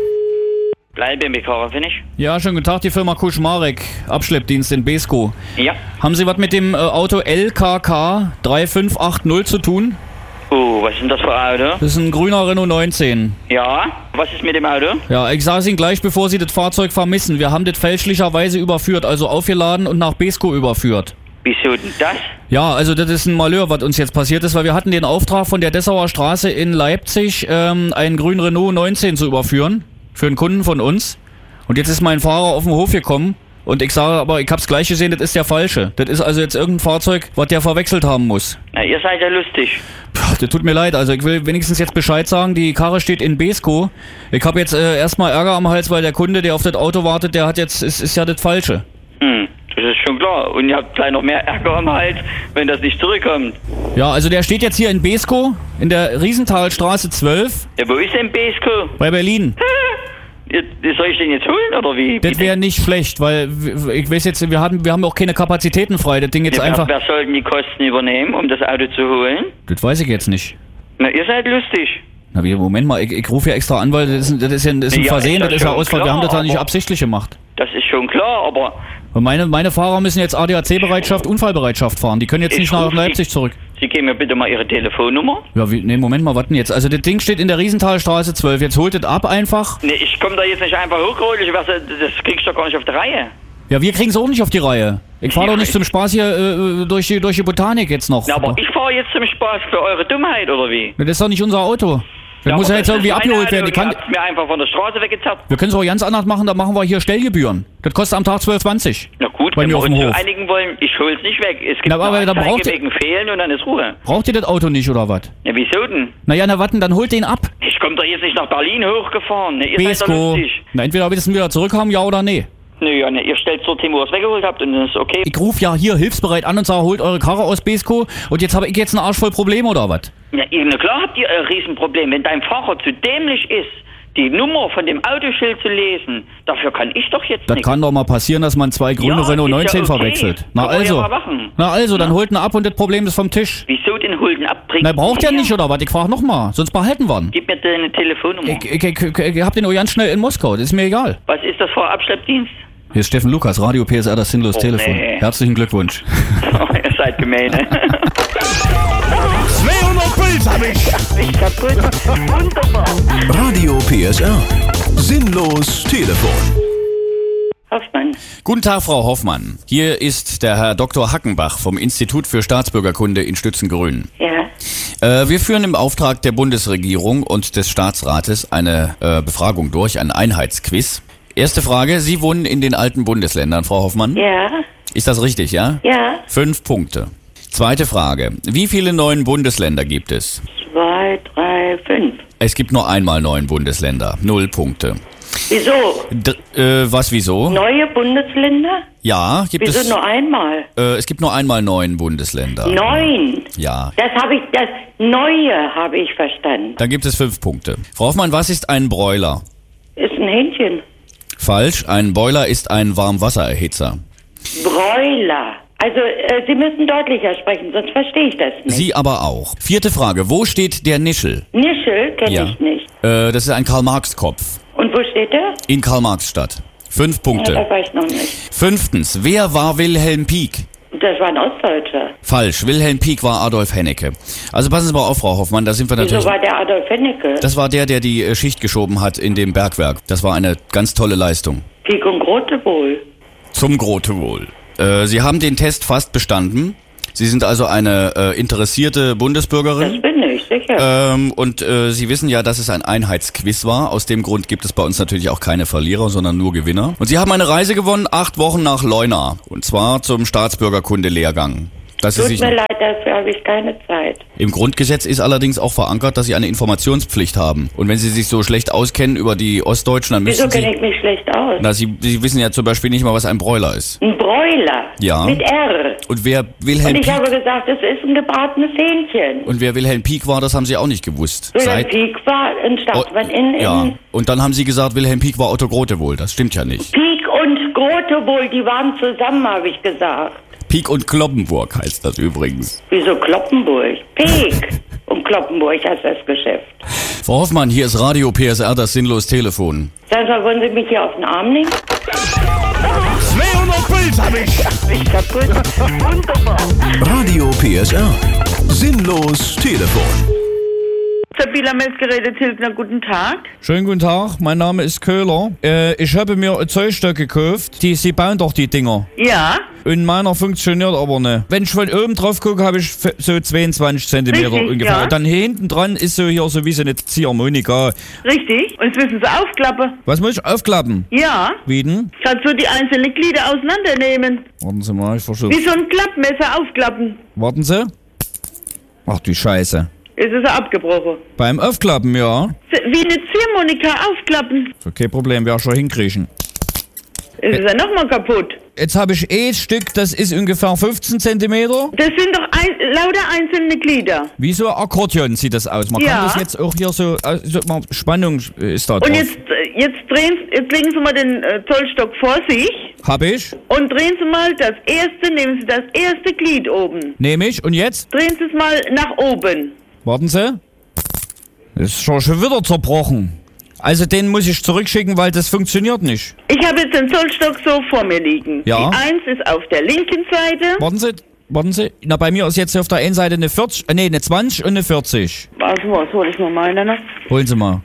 Bleibe mit Karre, finde ich. Ja, schönen guten Tag, die Firma Kuschmarek, Abschleppdienst in Beeskow. Ja. Haben Sie was mit dem äh, Auto L K K drei fünf acht null zu tun? Oh, was ist denn das für ein Auto? Das ist ein grüner Renault neunzehn. Ja, was ist mit dem Auto? Ja, ich sage es Ihnen gleich, bevor Sie das Fahrzeug vermissen. Wir haben das fälschlicherweise überführt, also aufgeladen und nach Beeskow überführt. Wieso denn das? Ja, also das ist ein Malheur, was uns jetzt passiert ist, weil wir hatten den Auftrag von der Dessauer Straße in Leipzig, ähm, einen grünen Renault neunzehn zu überführen. Für einen Kunden von uns. Und jetzt ist mein Fahrer auf den Hof gekommen. Und ich sage aber, ich hab's gleich gesehen, das ist der falsche. Das ist also jetzt irgendein Fahrzeug, was der verwechselt haben muss. Na, ihr seid ja lustig. Puh, das tut mir leid, also ich will wenigstens jetzt Bescheid sagen, die Karre steht in Beeskow. Ich habe jetzt äh, erstmal Ärger am Hals, weil der Kunde, der auf das Auto wartet, der hat jetzt, ist, ist ja das falsche. Hm, das ist schon klar. Und ihr habt gleich noch mehr Ärger am Hals, wenn das nicht zurückkommt. Ja, also der steht jetzt hier in Beeskow, in der Riesenthalstraße zwölf, Ja, wo ist denn Beeskow? bei Berlin. Ihr- Soll ich den jetzt holen, oder wie? Das wäre nicht schlecht, weil w- ich weiß jetzt, wir haben, wir haben auch keine Kapazitäten frei, das Ding jetzt Ja, einfach... wer, wer soll denn die Kosten übernehmen, um das Auto zu holen? Das weiß ich jetzt nicht. Na, ihr seid lustig. Na, wie, Moment mal, ich, ich rufe ja extra an, weil das ist, das ist ja das ist ein Ja, Versehen, ist das das ist ja schon Ausfall. Wir klar, haben das ja nicht aber- absichtlich gemacht. Das ist schon klar, aber Und meine, meine Fahrer müssen jetzt A D A C-Bereitschaft, Unfallbereitschaft fahren. Die können jetzt Ich nicht nach ruf Leipzig Sie- zurück. Sie geben mir bitte mal Ihre Telefonnummer. Ja, wie, nee, Moment mal, warten jetzt. Also das Ding steht in der Riesenthalstraße zwölf. Jetzt holt es ab einfach. Nee, ich komme da jetzt nicht einfach hochgeholt. Ich weiß, das kriegst du doch gar nicht auf die Reihe. Ja, wir kriegen es auch nicht auf die Reihe. Ich fahre doch nicht zum Spaß hier äh, durch, die, durch die Botanik jetzt noch. Na, aber ich fahre jetzt zum Spaß für eure Dummheit, oder wie? Das ist doch nicht unser Auto. Das Ja, muss aber ja jetzt das irgendwie ist meine abgeholt werden. Auto, Ich kann, ihr habt's mir einfach von der Straße weggezappt. wir können es auch ganz anders machen, da machen wir hier Stellgebühren. Das kostet am Tag zwölf zwanzig. Na gut, bei wenn mir wir auf dem uns Hof. so einigen wollen, ich hol's nicht weg. Es gibt Na, aber nur da Anzeige braucht ihr- wegen Fehlen und dann ist Ruhe. Braucht ihr das Auto nicht oder was? Ja, wieso denn? Naja, na warten, dann holt den ab. Ich komme doch jetzt nicht nach Berlin hochgefahren. Ne, ihr seid doch Beeskow. lustig. Na, entweder wissen wir wieder zurückhaben, ja oder nee. Nö, ja, ne, ihr stellt dorthin, wo ihr es weggeholt habt und dann ist okay. Ich rufe ja hier hilfsbereit an und sage, holt eure Karre aus Beeskow und jetzt habe ich jetzt einen Arsch voll Probleme oder was? Ja, ihr- na klar habt ihr ein Riesenproblem. Wenn dein Fahrer zu dämlich ist, die Nummer von dem Autoschild zu lesen, dafür kann ich doch jetzt Das nichts. kann doch mal passieren, dass man zwei grüne Ja, Renault ist ja neunzehn okay. verwechselt. Na Kann man also. ja mal machen. Na also, dann holt ihn ab und das Problem ist vom Tisch. Wieso den Hulden abbringen? Na, braucht er nicht oder was? Ich frage nochmal, sonst behalten wir ihn. Gib mir deine Telefonnummer. Ich, ich, ich, ich, ich hab den auch ganz schnell in Moskau, das ist mir egal. Was ist das für ein Abschleppdienst? Hier ist Steffen Lukas, Radio P S R, das sinnlos Oh, Telefon. nee. Herzlichen Glückwunsch. Ihr seid gemein, ne? zweihundert Pilz hab ich. Ich kaputt. Wunderbar. Radio P S R. Sinnlos Telefon. Hoffmann. Guten Tag, Frau Hoffmann. Hier ist der Herr Doktor Hackenbach vom Institut für Staatsbürgerkunde in Stützengrün. Ja. Äh, wir führen im Auftrag der Bundesregierung und des Staatsrates eine äh, Befragung durch, ein Einheitsquiz. Erste Frage, Sie wohnen in den alten Bundesländern, Frau Hoffmann? Ja. Ist das richtig, ja? Ja. Fünf Punkte. Zweite Frage, wie viele neuen Bundesländer gibt es? Zwei, drei, fünf. Es gibt nur einmal neun Bundesländer, null Punkte. Wieso? D äh, was, wieso? Neue Bundesländer? Ja, gibt Wieso es... nur einmal? Äh, es gibt nur einmal neun Bundesländer. Neun. Ja. Das habe ich, das Neue habe ich verstanden. Dann gibt es fünf Punkte. Frau Hoffmann, was ist ein Broiler? Ist ein Hähnchen. Falsch, ein Boiler ist ein Warmwassererhitzer. Broiler. Also, äh, Sie müssen deutlicher sprechen, sonst verstehe ich das nicht. Sie aber auch. Vierte Frage, wo steht der Nischel? Nischel kenne Ja. ich nicht. Äh, das ist ein Karl-Marx-Kopf. Und wo steht der? In Karl-Marx-Stadt. Fünf Punkte. Ja, das weiß ich noch nicht. Fünftens, wer war Wilhelm Pieck? Das war ein Ostdeutscher. Falsch, Wilhelm Pieck war Adolf Hennecke. Also passen Sie mal auf, Frau Hoffmann, da sind wir natürlich... Wieso war der Adolf Hennecke? Das war der, der die äh, Schicht geschoben hat in dem Bergwerk. Das war eine ganz tolle Leistung. Pieck und Grote wohl. Zum Grote wohl. Äh, Sie haben den Test fast bestanden. Sie sind also eine äh, interessierte Bundesbürgerin. Das bin ich, sicher. Ähm, und äh, Sie wissen ja, dass es ein Einheitsquiz war. Aus dem Grund gibt es bei uns natürlich auch keine Verlierer, sondern nur Gewinner. Und Sie haben eine Reise gewonnen, acht Wochen nach Leuna. Und zwar zum Staatsbürgerkunde-Lehrgang. Dass Sie Tut sich mir leid, dafür habe ich keine Zeit. Im Grundgesetz ist allerdings auch verankert, dass Sie eine Informationspflicht haben. Und wenn Sie sich so schlecht auskennen über die Ostdeutschen, dann Wieso müssen Sie... kenne ich mich schlecht aus? Na, Sie, Sie wissen ja zum Beispiel nicht mal, was ein Broiler ist. Ein Broiler. Ja. Mit R. Und wer Wilhelm Und ich Pieck, habe gesagt, es ist ein gebratenes Hähnchen. und wer Wilhelm Pieck war, das haben Sie auch nicht gewusst. Wilhelm Pieck war ein Staatsmann in, in Ja, und dann haben Sie gesagt, Wilhelm Pieck war Otto Grotewohl. Das stimmt ja nicht. Pieck und Grotewohl, die waren zusammen, habe ich gesagt. Pieck und Kloppenburg heißt das übrigens. Wieso Kloppenburg? Pieck und Kloppenburg heißt das Geschäft. Frau Hoffmann, hier ist Radio P S R, das sinnlos Telefon. Sagen Sie mal, wollen Sie mich hier auf den Arm nehmen? zweihundert Puls hab ich. Ich kaputt. Wunderbar. Radio P S R. Sinnlos Telefon. Sabila Messgeräte Tilgner, guten Tag. Schönen guten Tag, mein Name ist Köhler. Äh, ich habe mir ein Zollstock gekauft. Die, Sie bauen doch die Dinger. Ja. Und meiner funktioniert aber nicht. Wenn ich von oben drauf gucke, habe ich f- so zweiundzwanzig Zentimeter Richtig, ungefähr. ja. Und dann hinten dran ist so hier so wie so eine Ziehharmonika. Richtig. Und jetzt müssen Sie aufklappen. Was muss ich aufklappen? Ja. Wie denn? Kannst du die einzelnen Glieder auseinandernehmen. Warten Sie mal, ich versuche. Wie so ein Klappmesser aufklappen. Warten Sie. Ach du Scheiße. Jetzt ist er abgebrochen. Beim Aufklappen, ja. Wie eine Ziehharmonika aufklappen. Ist okay, Problem, werde ich schon hinkriegen. Jetzt ist er nochmal kaputt. Jetzt habe ich eh ein Stück, das ist ungefähr fünfzehn Zentimeter. Das sind doch ein, lauter einzelne Glieder. Wie so ein Akkordeon sieht das aus. Man Ja. kann das jetzt auch hier so, also mal Spannung ist da drauf. Und jetzt, äh, jetzt, drehen, jetzt legen Sie mal den äh, Zollstock vor sich. Hab ich? Und drehen Sie mal das erste, nehmen Sie das erste Glied oben. Nehme ich. Und jetzt? Drehen Sie es mal nach oben. Warten Sie. Das ist schon schon wieder zerbrochen. Also den muss ich zurückschicken, weil das funktioniert nicht. Ich habe jetzt den Zollstock so vor mir liegen. Ja. Die eins ist auf der linken Seite. Warten Sie, warten Sie. Na, bei mir ist jetzt auf der einen Seite eine vierzig, äh, nee, eine zwanzig und eine vierzig. Also, was hol ich mal meine, ne? Holen Sie mal.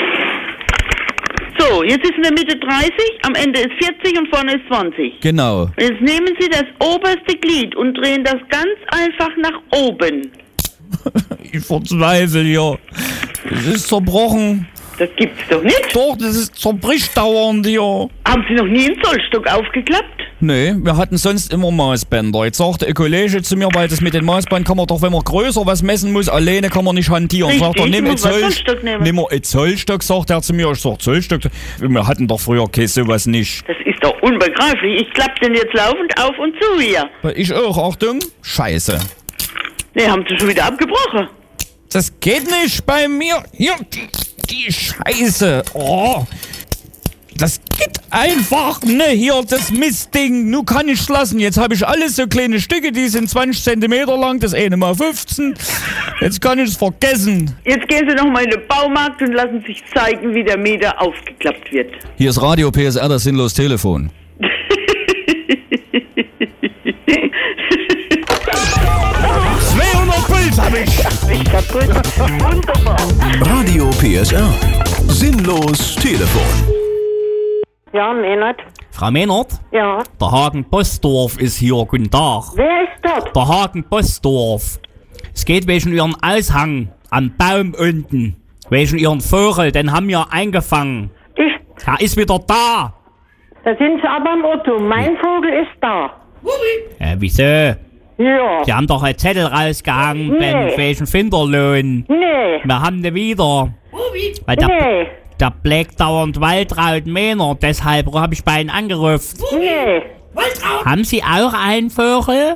So, jetzt ist in der Mitte dreißig, am Ende ist vierzig und vorne ist zwanzig. Genau. Und jetzt nehmen Sie das oberste Glied und drehen das ganz einfach nach oben. Ich verzweifle hier. Es ist zerbrochen. Das gibt's doch nicht. Doch, das ist zerbricht dauernd hier. Haben Sie noch nie einen Zollstock aufgeklappt? Nee, wir hatten sonst immer Maßbänder. Jetzt sagte ein Kollege zu mir, weil das mit den Maßbändern kann man doch, wenn man größer was messen muss, alleine kann man nicht hantieren. Richtig, Sagt er, nimm du einen musst einen Zoll, Zollstock nehmen. nimm mal einen Zollstock, sagt er zu mir. Ich sag, Zollstock? Wir hatten doch früher okay, sowas nicht. Das ist doch unbegreiflich. Ich klapp den jetzt laufend auf und zu hier. Ich auch, Achtung. Scheiße. Nee, haben Sie schon wieder abgebrochen. Das geht nicht bei mir. Hier, die, die Scheiße. Oh. Das geht einfach ne hier, das Mistding. Nu kann ich's lassen. Jetzt habe ich alles so kleine Stücke, die sind zwanzig Zentimeter lang, das eine mal fünfzehn. Jetzt kann ich es vergessen. Jetzt gehen Sie noch mal in den Baumarkt und lassen sich zeigen, wie der Meter aufgeklappt wird. Hier ist Radio P S R, das sinnlos Telefon. zweihundert Puls hab ich. Ich kaputt. Wunderbar. Radio P S R. Sinnlos Telefon. Ja, Mehnert. Frau Mehnert? Ja. Der Hagen Bosdorf ist hier. Guten Tag. Wer ist dort? Der Hagen Bosdorf. Es geht wegen Ihren Aushang am Baum unten. Wegen Ihren Vogel, den haben wir eingefangen. Ich? Er ist wieder da. Da sind Sie aber im Otto. Mein Vogel ist da. Äh, wieso? Ja. Sie haben doch einen Zettel rausgehangen, Nee. wegen Finderlohn. Nee. Wir haben den wieder. Weil der, Nee. der blägt dauernd Waltraud Männer, deshalb habe ich bei Ihnen angerufen. Nee. Haben Sie auch einen Vogel?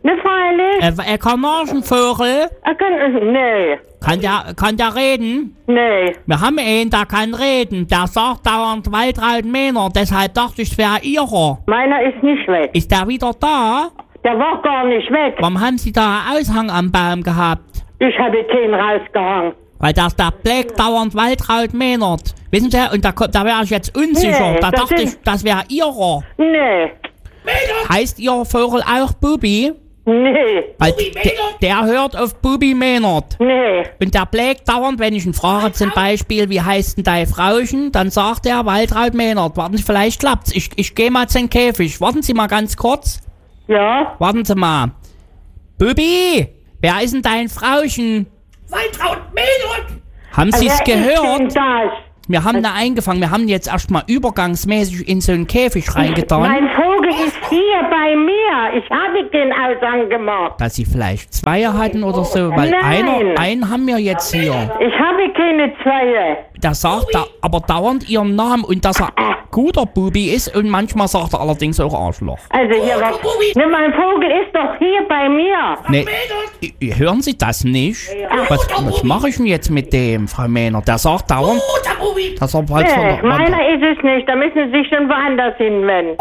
Ne, freilich. Äh, äh, Kanarienvogel? Er kann, nee. Kann der, kann der reden? Nee. Wir haben einen, der kann reden. Der sagt dauernd Waldraudmänner. Deshalb dachte ich, es wäre ihrer. Meiner ist nicht weg. Ist der wieder da? Der war gar nicht weg. Warum haben Sie da einen Aushang am Baum gehabt? Ich habe keinen rausgehangen. Weil das der Black dauernd Waldraud mähnert. Wissen Sie, und da, kommt- da wäre ich jetzt unsicher. Nee, da das dachte ist- ich, das wäre ihrer. Nee. Heißt Ihr Vogel auch Bubi? Nee. Weil der, der hört auf Bubi mähnert. Nee. Und der Black dauernd, wenn ich ihn frage zum Beispiel, wie heißt denn dein Frauchen, dann sagt er Waldraud mähnert. Warten Sie, vielleicht klappt's. Ich, ich gehe mal zu den Käfig. Warten Sie mal ganz kurz. Ja? Warten Sie mal. Bubi, wer ist denn dein Frauchen? Waltraud mähnert! Haben Sie es Wer ist denn gehört? das? Wir haben da eingefangen. Wir haben jetzt erstmal übergangsmäßig in so einen Käfig reingetan. Mein Vogel ist hier bei mir. Ich habe den Aushang gemacht. Dass Sie vielleicht zwei hatten oder so. Weil Nein. einer, einen haben wir jetzt hier. Ich habe keine Zweie. Der sagt da, aber dauernd Ihren Namen und dass er guter Bubi ist und manchmal sagt er allerdings auch Arschloch. Also hier war... Ne, mein Vogel ist doch hier bei mir. Nee, i- i- hören Sie das nicht? Was, was mache ich denn jetzt mit dem, Frau Mähner? Der sagt dauernd, dass er bald von Nee, der... meiner ist es nicht. Da müssen Sie sich schon woanders hinwenden.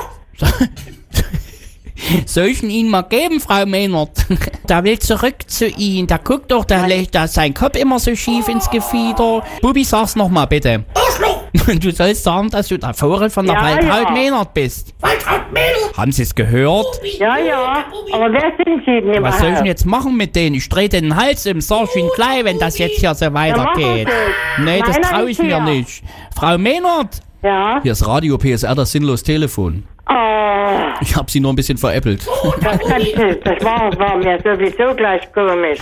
Soll ich ihn Ihnen mal geben, Frau Mähnert? Der will zurück zu Ihnen. Der guckt doch, der legt da sein Kopf immer so schief ins Gefieder. Bubi, sag's noch mal bitte. Du sollst sagen, dass du der Vogel von der Ja, Waldraud ja. Mähnert bist. Waltraud mähnert! Haben Sie es gehört? Ja, ja. Aber wer sind Sie denn Was soll ich denn überhaupt? jetzt machen mit denen? Ich drehe den Hals im, sag ich Ihnen gleich, wenn das jetzt hier so weitergeht. Nee, das Meiner traue ist ich mir hier. nicht. Frau Mähnert? Ja? Hier ist Radio P S R, das sinnlos Telefon. Oh, Ich hab sie nur ein bisschen veräppelt. das, kann, das war, war mir sowieso gleich komisch.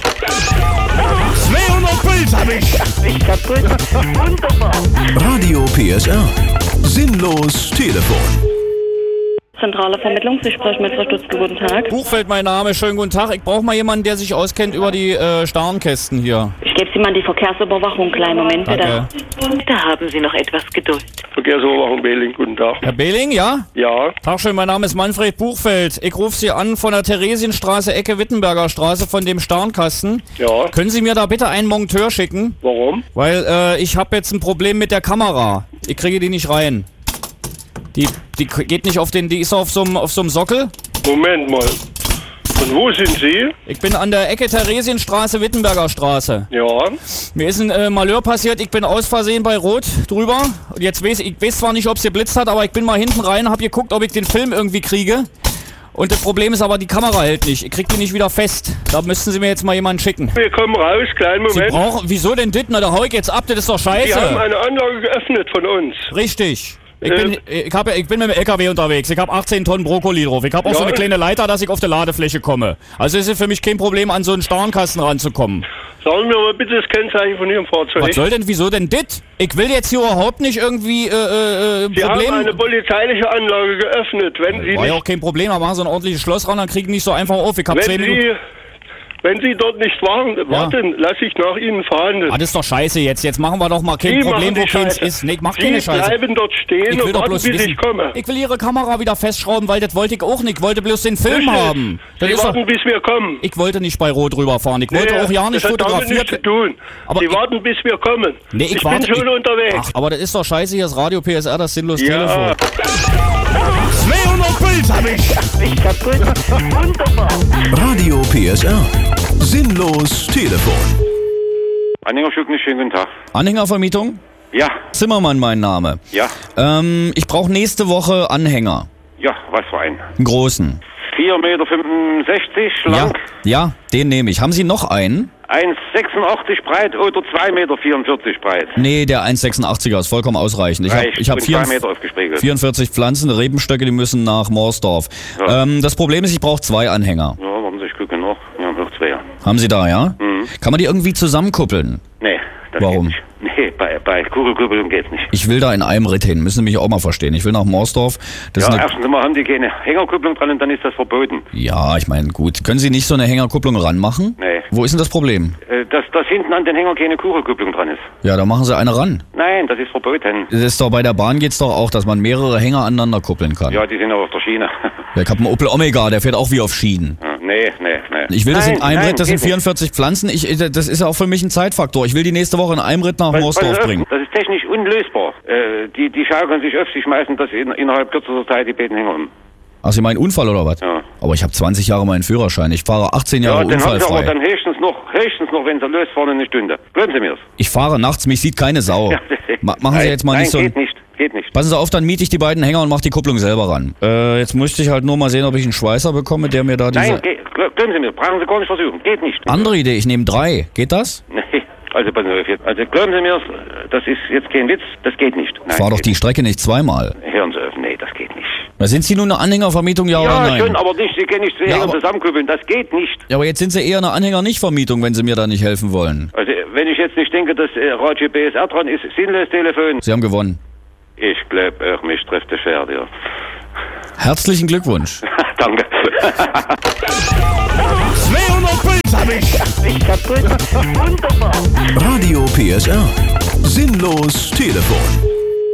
zweihundert Puls hab ich. Ich kaputt. Wunderbar. Radio P S R. Sinnlos Telefon. Zentrale Vermittlung, Sie sprechen mit Frau Stutzke, guten Tag. Buchfeld mein Name, schönen guten Tag. Ich brauche mal jemanden, der sich auskennt über die äh, Starnkästen hier. Ich gebe Sie mal die Verkehrsüberwachung, kleinen Moment bitte. Danke. Da haben Sie noch etwas Geduld. Verkehrsüberwachung Behling, guten Tag. Herr Behling, ja? Ja. Tag schön, mein Name ist Manfred Buchfeld. Ich rufe Sie an von der Theresienstraße, Ecke Wittenberger Straße, von dem Starnkasten. Ja. Können Sie mir da bitte einen Monteur schicken? Warum? Weil äh, ich habe jetzt ein Problem mit der Kamera. Ich kriege die nicht rein. Die, die geht nicht auf den, die ist auf so einem auf so einem Sockel. Moment mal. Und wo sind Sie? Ich bin an der Ecke Theresienstraße, Wittenberger Straße. Ja. Mir ist ein äh, Malheur passiert, ich bin aus Versehen bei Rot drüber. Und jetzt weiß ich weiß zwar nicht, ob es geblitzt hat, aber ich bin mal hinten rein, hab geguckt, ob ich den Film irgendwie kriege. Und das Problem ist aber, die Kamera hält nicht. Ich krieg die nicht wieder fest. Da müssten Sie mir jetzt mal jemanden schicken. Wir kommen raus, kleinen Sie Moment. brauchen, wieso denn dit? Na, da hau ich jetzt ab, das ist doch scheiße. Sie haben eine Anlage geöffnet von uns. Richtig. Ich Äh, bin, ich, hab, ich bin mit dem L K W unterwegs. Ich habe achtzehn Tonnen Brokkoli drauf. Ich habe auch Ja. so eine kleine Leiter, dass ich auf der Ladefläche komme. Also ist es für mich kein Problem, an so einen Starnkasten ranzukommen. Sagen wir mal bitte das Kennzeichen von Ihrem Fahrzeug. Was soll denn, wieso denn dit? Ich will jetzt hier überhaupt nicht irgendwie äh, äh, Sie haben Problem. eine polizeiliche Anlage geöffnet. Wenn Sie War ja nicht, auch kein Problem, aber machen Sie ein ordentliches Schloss ran, dann kriegen die nicht so einfach auf. Ich hab wenn zehn Minuten. Sie, wenn Sie dort nicht waren, warten, lasse ich nach Ihnen fahren. Ah, das ist doch scheiße jetzt. Jetzt machen wir doch mal kein Sie Problem, machen wo die keins Scheiße. ist. Nee, ich mach Sie keine Scheiße. bleiben dort stehen Ich will und doch warten, bloß bis wissen, ich komme. ich will Ihre Kamera wieder festschrauben, weil das wollte ich auch nicht. Ich wollte bloß den Film Richtig. haben. Das Sie ist warten, doch, bis wir kommen. ich wollte nicht bei Rot rüberfahren. Ich wollte Nee, auch ja nicht das hat damit fotografiert. nichts zu tun. Aber Sie ich- warten, bis wir kommen. Nee, ich, ich warte, bin schon ich, unterwegs. Ach, aber das ist doch scheiße, hier ist Radio P S R, das sinnlos Ja. Telefon. zweihundert Puls hab ich. Ich kaputt. Wunderbar. Radio P S R. Sinnlos Telefon. Anhängerstück, nicht schönen guten Tag. Anhängervermietung? Ja. Zimmermann mein Name. Ja. Ähm, ich brauche nächste Woche Anhänger. Ja, was für einen? Einen großen. vier Meter fünfundsechzig Ja, lang, ja, den nehme ich. Haben Sie noch einen? eins sechsundachtzig breit oder zwei Meter vierundvierzig breit. Nee, der eins sechsundachtzig er ist vollkommen ausreichend. Ich habe Reicht. ich hab Und vier, zwei Meter aufgespiegelt. vierundvierzig Pflanzen, Rebenstöcke, die müssen nach Morsdorf. Ja. Ähm, das Problem ist, ich brauche zwei Anhänger. Ja, warten Sie, ich gucke noch. Ja, noch zwei. Haben Sie da, ja? Mhm. Kann man die irgendwie zusammenkuppeln? Nee, das Warum? geht nicht. Nee, bei, bei Kugelkuppelung geht's nicht. Ich will da in einem Ritt hin, müssen Sie mich auch mal verstehen. Ich will nach Morsdorf. Das ja, ist eine, erstens mal haben die keine Hängerkupplung dran und dann ist das verboten. ja, ich meine, gut. Können Sie nicht so eine Hängerkupplung ranmachen? Nee. Wo ist denn das Problem? Äh, dass, dass hinten an den Hänger keine Kugelkupplung dran ist. Ja, da machen Sie eine ran. Nein, das ist verboten. Das ist doch bei der Bahn geht's doch auch, dass man mehrere Hänger aneinander kuppeln kann. Ja, die sind aber auf der Schiene. Ja, ich habe einen Opel Omega, der fährt auch wie auf Schienen. Ja, nee, nee, nee, nee. Ich will das nein, in einem nein, Ritt, das sind geht nicht. vierundvierzig Pflanzen. Ich, das ist ja auch für mich ein Zeitfaktor. Ich will die nächste Woche in einem Ritt nach Was- Moosdorf pass auf, bringen. Das ist technisch unlösbar. Äh, die, die schaukeln sich öfter, schmeißen das in, innerhalb kürzester Zeit die beiden Hänger um. Ach, Sie meinen Unfall oder was? Ja. Aber ich habe zwanzig Jahre meinen Führerschein. Ich fahre achtzehn Jahre Ja, dann haben sie aber unfallfrei. dann höchstens noch, höchstens noch, wenn sie losfahren, eine Stunde. Glauben Sie mir's. Ich fahre nachts, mich sieht keine Sau. Ja, Ma machen Sie nein, jetzt mal nein, nicht so... geht nicht, geht nicht. Passen Sie auf, dann miete ich die beiden Hänger und mache die Kupplung selber ran. Äh, jetzt müsste ich halt nur mal sehen, ob ich einen Schweißer bekomme, der mir da diese... Nein, geht, glauben Sie mir, brauchen Sie gar nicht versuchen. Geht nicht. Andere Idee, ich nehme drei. Geht das? Nee, also passen Sie auf jetzt. Also glauben Sie mir, das ist jetzt kein Witz, das geht nicht. Ich fahre doch die Strecke nicht zweimal. Hören Sie auf, nee, das geht nicht. Da sind Sie nun eine Anhängervermietung, ja, Ja, oder nein? schon, aber nicht, Sie können nicht zwei Ja, Hänger aber- zusammenkuppeln, das geht nicht. Ja, aber jetzt sind Sie eher eine Anhänger-Nicht-Vermietung, wenn Sie mir da nicht helfen wollen. Also, wenn ich jetzt nicht denke, dass äh, Radio B S R dran ist, sinnlos Telefon. Sie haben gewonnen. Ich glaube auch, mich trifft das Pferd, ja. Herzlichen Glückwunsch. Danke. zweihundert Puls hab ich. Ich kaputt. Wunderbar. Radio P S R. Sinnlos Telefon.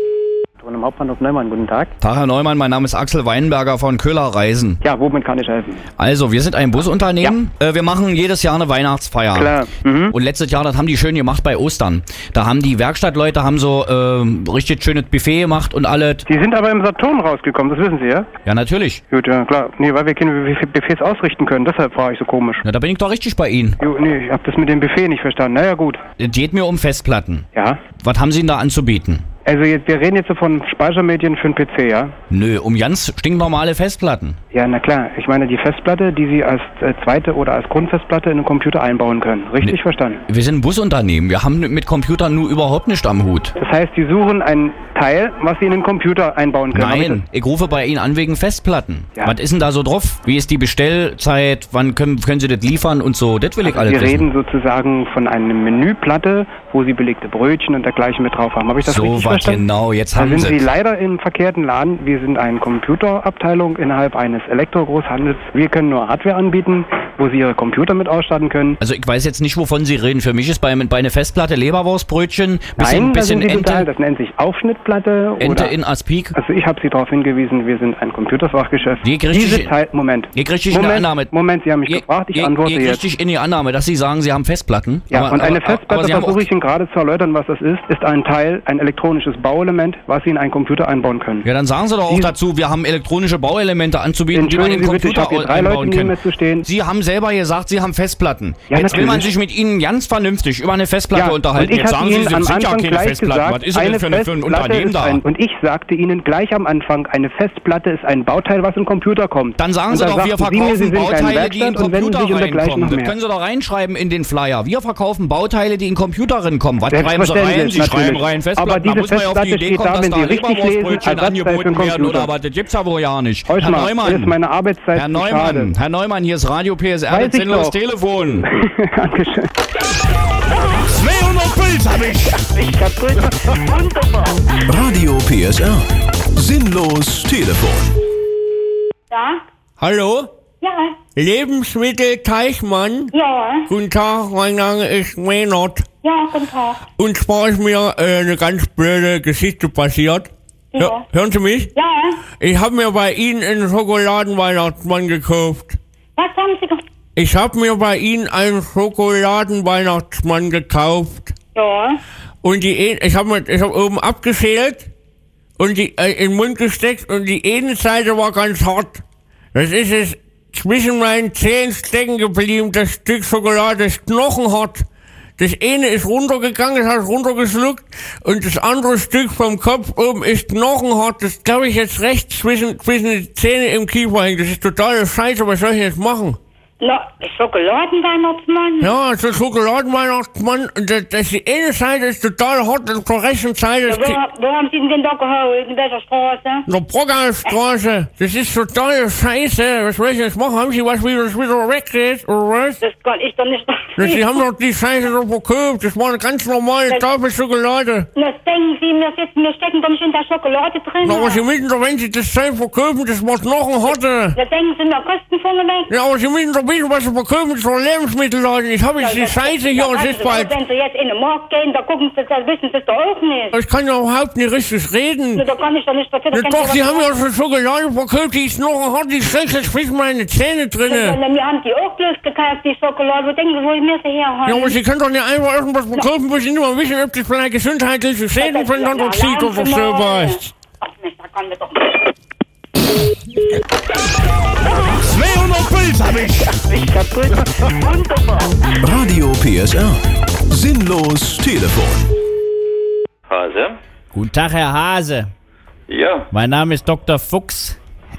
Im Hauptbahnhof Neumann, guten Tag. Tag, Herr Neumann, mein Name ist Axel Weinberger von Köhler Reisen. Ja, womit kann ich helfen? Also, wir sind ein Busunternehmen. Ja. Äh, wir machen jedes Jahr eine Weihnachtsfeier. Klar. Mhm. Und letztes Jahr, das haben die schön gemacht bei Ostern. Da haben die Werkstattleute haben so äh, richtig schönes Buffet gemacht und alles. Die sind aber im Saturn rausgekommen, das wissen Sie, ja? Ja, natürlich. Gut, ja, klar. Nee, weil wir keine Buffets ausrichten können, deshalb war ich so komisch. Na, da bin ich doch richtig bei Ihnen. Jo, nee, ich hab das mit dem Buffet nicht verstanden. Naja, gut. Es geht mir um Festplatten. Ja. Was haben Sie denn da anzubieten? Also jetzt, wir reden jetzt so von Speichermedien für den P C, ja? Nö, um ganz stinknormale Festplatten. Ja, na klar. Ich meine die Festplatte, die Sie als äh, zweite oder als Grundfestplatte in den Computer einbauen können. Richtig Nee. verstanden? Wir sind ein Busunternehmen. Wir haben mit Computern nur überhaupt nicht am Hut. Das heißt, Sie suchen ein Teil, was Sie in den Computer einbauen können. Nein, ich rufe bei Ihnen an wegen Festplatten. Ja. Was ist denn da so drauf? Wie ist die Bestellzeit? Wann können, können Sie das liefern und so? Das will ich alles Wir wissen. reden sozusagen von einer Menüplatte, wo Sie belegte Brötchen und dergleichen mit drauf haben. Habe ich das So richtig was verstanden? genau, jetzt Da haben sind Sie Sie leider im verkehrten Laden. Wir sind eine Computerabteilung innerhalb eines Elektrogroßhandels. Wir können nur Hardware anbieten, wo Sie Ihre Computer mit ausstatten können. Also ich weiß jetzt nicht, wovon Sie reden. Für mich ist bei, bei einer Festplatte Leberwurstbrötchen, bisschen, Nein, da bisschen sind Sie total, Ente, das nennt sich Aufschnittplatte. Ente oder, in Aspik. Also ich habe Sie darauf hingewiesen, wir sind ein Computerfachgeschäft. Wie krieg ich- Diese Teil, Moment. Hier kriege ich eine Moment, Annahme. Moment, Sie haben mich Hier- gefragt, ich hier- antworte hier krieg jetzt. ich in die Annahme, dass Sie sagen, Sie haben Festplatten. Ja, aber, und eine aber, aber Festplatte, Sie haben versuche auch, ich Ihnen gerade zu erläutern, was das ist, ist ein Teil, ein elektronisches Bauelement, was Sie in einen Computer einbauen können. Ja, dann sagen Sie doch auch dazu, wir haben elektronische Bauelemente anzubieten, die man in Entschuldigen den Sie bitte, ich Computer habe hier drei Leute einbauen neben kann. mir zu stehen. Sie haben selber gesagt, Sie haben Festplatten. Ja, Jetzt will man natürlich. sich mit Ihnen ganz vernünftig über eine Festplatte Ja, unterhalten. und ich Jetzt hatte sagen Sie, Ihnen Sie am sind ja Anfang keine gleich Festplatten. gesagt, Was ist denn eine das für, eine, für ein Festplatte Unternehmen ist da? ein, und ich sagte Ihnen gleich am Anfang, eine Festplatte ist ein Bauteil, was in den Computer kommt. Dann sagen und Sie da doch, wir sagten Sie mir, Sie verkaufen sind kein Bauteile, die in Werkstatt und wenden Computer sich um dergleichen reinkommen. noch Das mehr. können Sie doch reinschreiben in den Flyer. Wir verkaufen Bauteile, die in Computer reinkommen. Was schreiben Sie rein? Selbstverständlich, Sie schreiben natürlich. rein Festplatten. Aber diese da muss man ja auf die Festplatte Idee steht kommen, da, dass wenn da Sie richtig lesen, Leberwurstbrötchen als Ersatzteil für angeboten den werden Computer. oder was. Das gibt's ja wohl ja nicht. Heuschmann, Herr Neumann. ist meine Arbeitszeit Herr zu Neumann, schade. Herr Neumann, hier ist Radio P S R, Weiß das ich sinnlos doch. Telefon. Dankeschön. zweihundert Puls hab ich. Ich kaputt. Wunderbar. Radio P S R. Sinnlos Telefon. Ja? Hallo? Ja. Lebensmittel Teichmann? Ja. Guten Tag, mein Name ist Maynard. Ja, guten Tag. Und zwar ist mir äh, eine ganz blöde Geschichte passiert. Ja. Hör, hören Sie mich? Ja. Ich habe mir bei Ihnen einen Schokoladenweihnachtsmann gekauft. Was haben Sie gemacht? Ich habe mir bei Ihnen einen Schokoladenweihnachtsmann gekauft. Ja. Und die ein- ich habe ich hab oben abgeschält und die äh, in den Mund gesteckt und die eine Seite war ganz hart. Das ist es zwischen meinen Zähnen stecken geblieben, das Stück Schokolade ist knochenhart. Das eine ist runtergegangen, das hat runtergeschluckt und das andere Stück vom Kopf oben ist knochenhart. Das glaube ich jetzt rechts zwischen, zwischen den Zähnen im Kiefer hängt. Das ist totale Scheiße, was soll ich jetzt machen? La Schokoladenweihnachtsmann? Ja, so Schokoladenweihnachtsmann, und das, das die eine Seite ist total hart und zur rechten Seite Ja, ist wo, wo haben Sie denn den da geholt? In welcher Straße? der Brockerstraße. Das ist total scheiße. Was soll ich jetzt machen? Haben Sie was, wie das wieder weggeht, oder was? Das kann ich doch nicht. Das, Sie haben doch die Scheiße doch verkauft. Das war eine ganz normale Das- Tafel Schokolade. Das denken Sie, wir, sitzen, wir stecken doch nicht in der Schokolade drin. Na, aber Sie müssen doch, wenn Sie das Zeug verkaufen, das macht noch ein Hotte. Da denken Sie, wir kosten vorne weg. Ja, aber Sie müssen doch bisschen was bekommen zur Lebensmittelladen. Ich habe jetzt die Scheiße hier und es ist bald... Wenn Sie jetzt in den Markt gehen, da gucken Sie, das wissen Sie es doch auch nicht. Ich kann ja überhaupt nicht richtig reden. Na, da kann ich doch nicht verstehen. Na doch, Sie haben ja schon Schokolade verkauft, die ist noch hart, die steckt jetzt bis meine Zähne drinne. Wir haben die auch bloß gekauft, die Schokolade. Wo denken Sie, wo wir sie herhaben? Ja, aber Sie können doch nicht einfach irgendwas verkaufen, wo Sie nur wissen, ob das vielleicht gesundheitliche Schäden von dann zieht oder sowas. Ach, Mensch, da kann mir doch nicht. zweihundert Puls hab ich! Ich kaputt. Wunderbar. Radio P S R. Sinnlos Telefon. Hase? Guten Tag, Herr Hase. Ja. Mein Name ist Doktor Fuchs.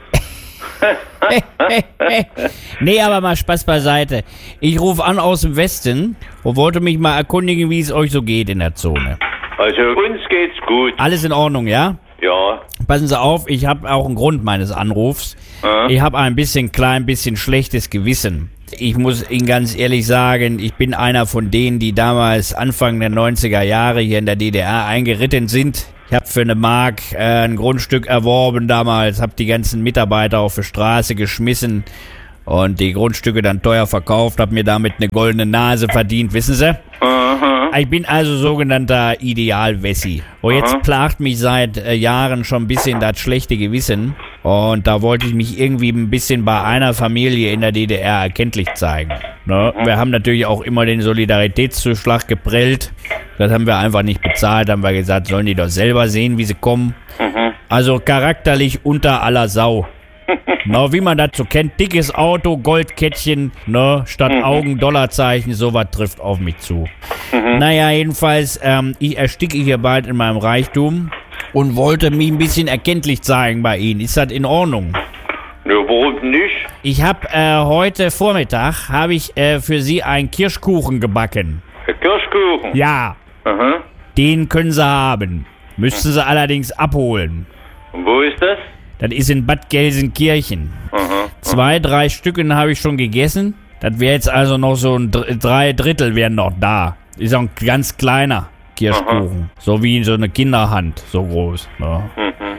Nee, aber mal Spaß beiseite. Ich rufe an aus dem Westen und wollte mich mal erkundigen, wie es euch so geht in der Zone. Also uns geht's gut. Alles in Ordnung, ja? Ja. Passen Sie auf, ich habe auch einen Grund meines Anrufs. Äh? Ich habe ein bisschen klein bisschen schlechtes Gewissen. Ich muss Ihnen ganz ehrlich sagen, ich bin einer von denen, die damals Anfang der neunziger Jahre hier in der D D R eingeritten sind. Ich habe für eine Mark äh, ein Grundstück erworben damals, habe die ganzen Mitarbeiter auf die Straße geschmissen und die Grundstücke dann teuer verkauft, habe mir damit eine goldene Nase verdient, wissen Sie? Aha. Ich bin also sogenannter Idealwessi. Und jetzt Aha. plagt mich seit äh, Jahren schon ein bisschen das schlechte Gewissen. Und da wollte ich mich irgendwie ein bisschen bei einer Familie in der D D R erkenntlich zeigen. Ne? Wir haben natürlich auch immer den Solidaritätszuschlag geprellt. Das haben wir einfach nicht bezahlt. Haben wir gesagt, sollen die doch selber sehen, wie sie kommen. Mhm. Also charakterlich unter aller Sau. Na, wie man das so kennt, dickes Auto, Goldkettchen, ne, statt Mhm. Augen, Dollarzeichen, sowas trifft auf mich zu. Mhm. Naja, jedenfalls, ähm, ich ersticke hier bald in meinem Reichtum und wollte mich ein bisschen erkenntlich zeigen bei Ihnen. Ist das in Ordnung? Ja, warum nicht? Ich habe äh, heute Vormittag, habe ich äh, für Sie einen Kirschkuchen gebacken. Ein Kirschkuchen? Ja. Aha. Den können Sie haben. Müssten Sie allerdings abholen. Und wo ist das? Das ist in Bad Gelsenkirchen. Aha. Zwei, drei Stücken habe ich schon gegessen. Das wäre jetzt also noch so ein Dr- drei Drittel wären noch da. Ist auch ein ganz kleiner Kirschkuchen. Aha. So wie so eine Kinderhand, so groß. Ja. Mhm.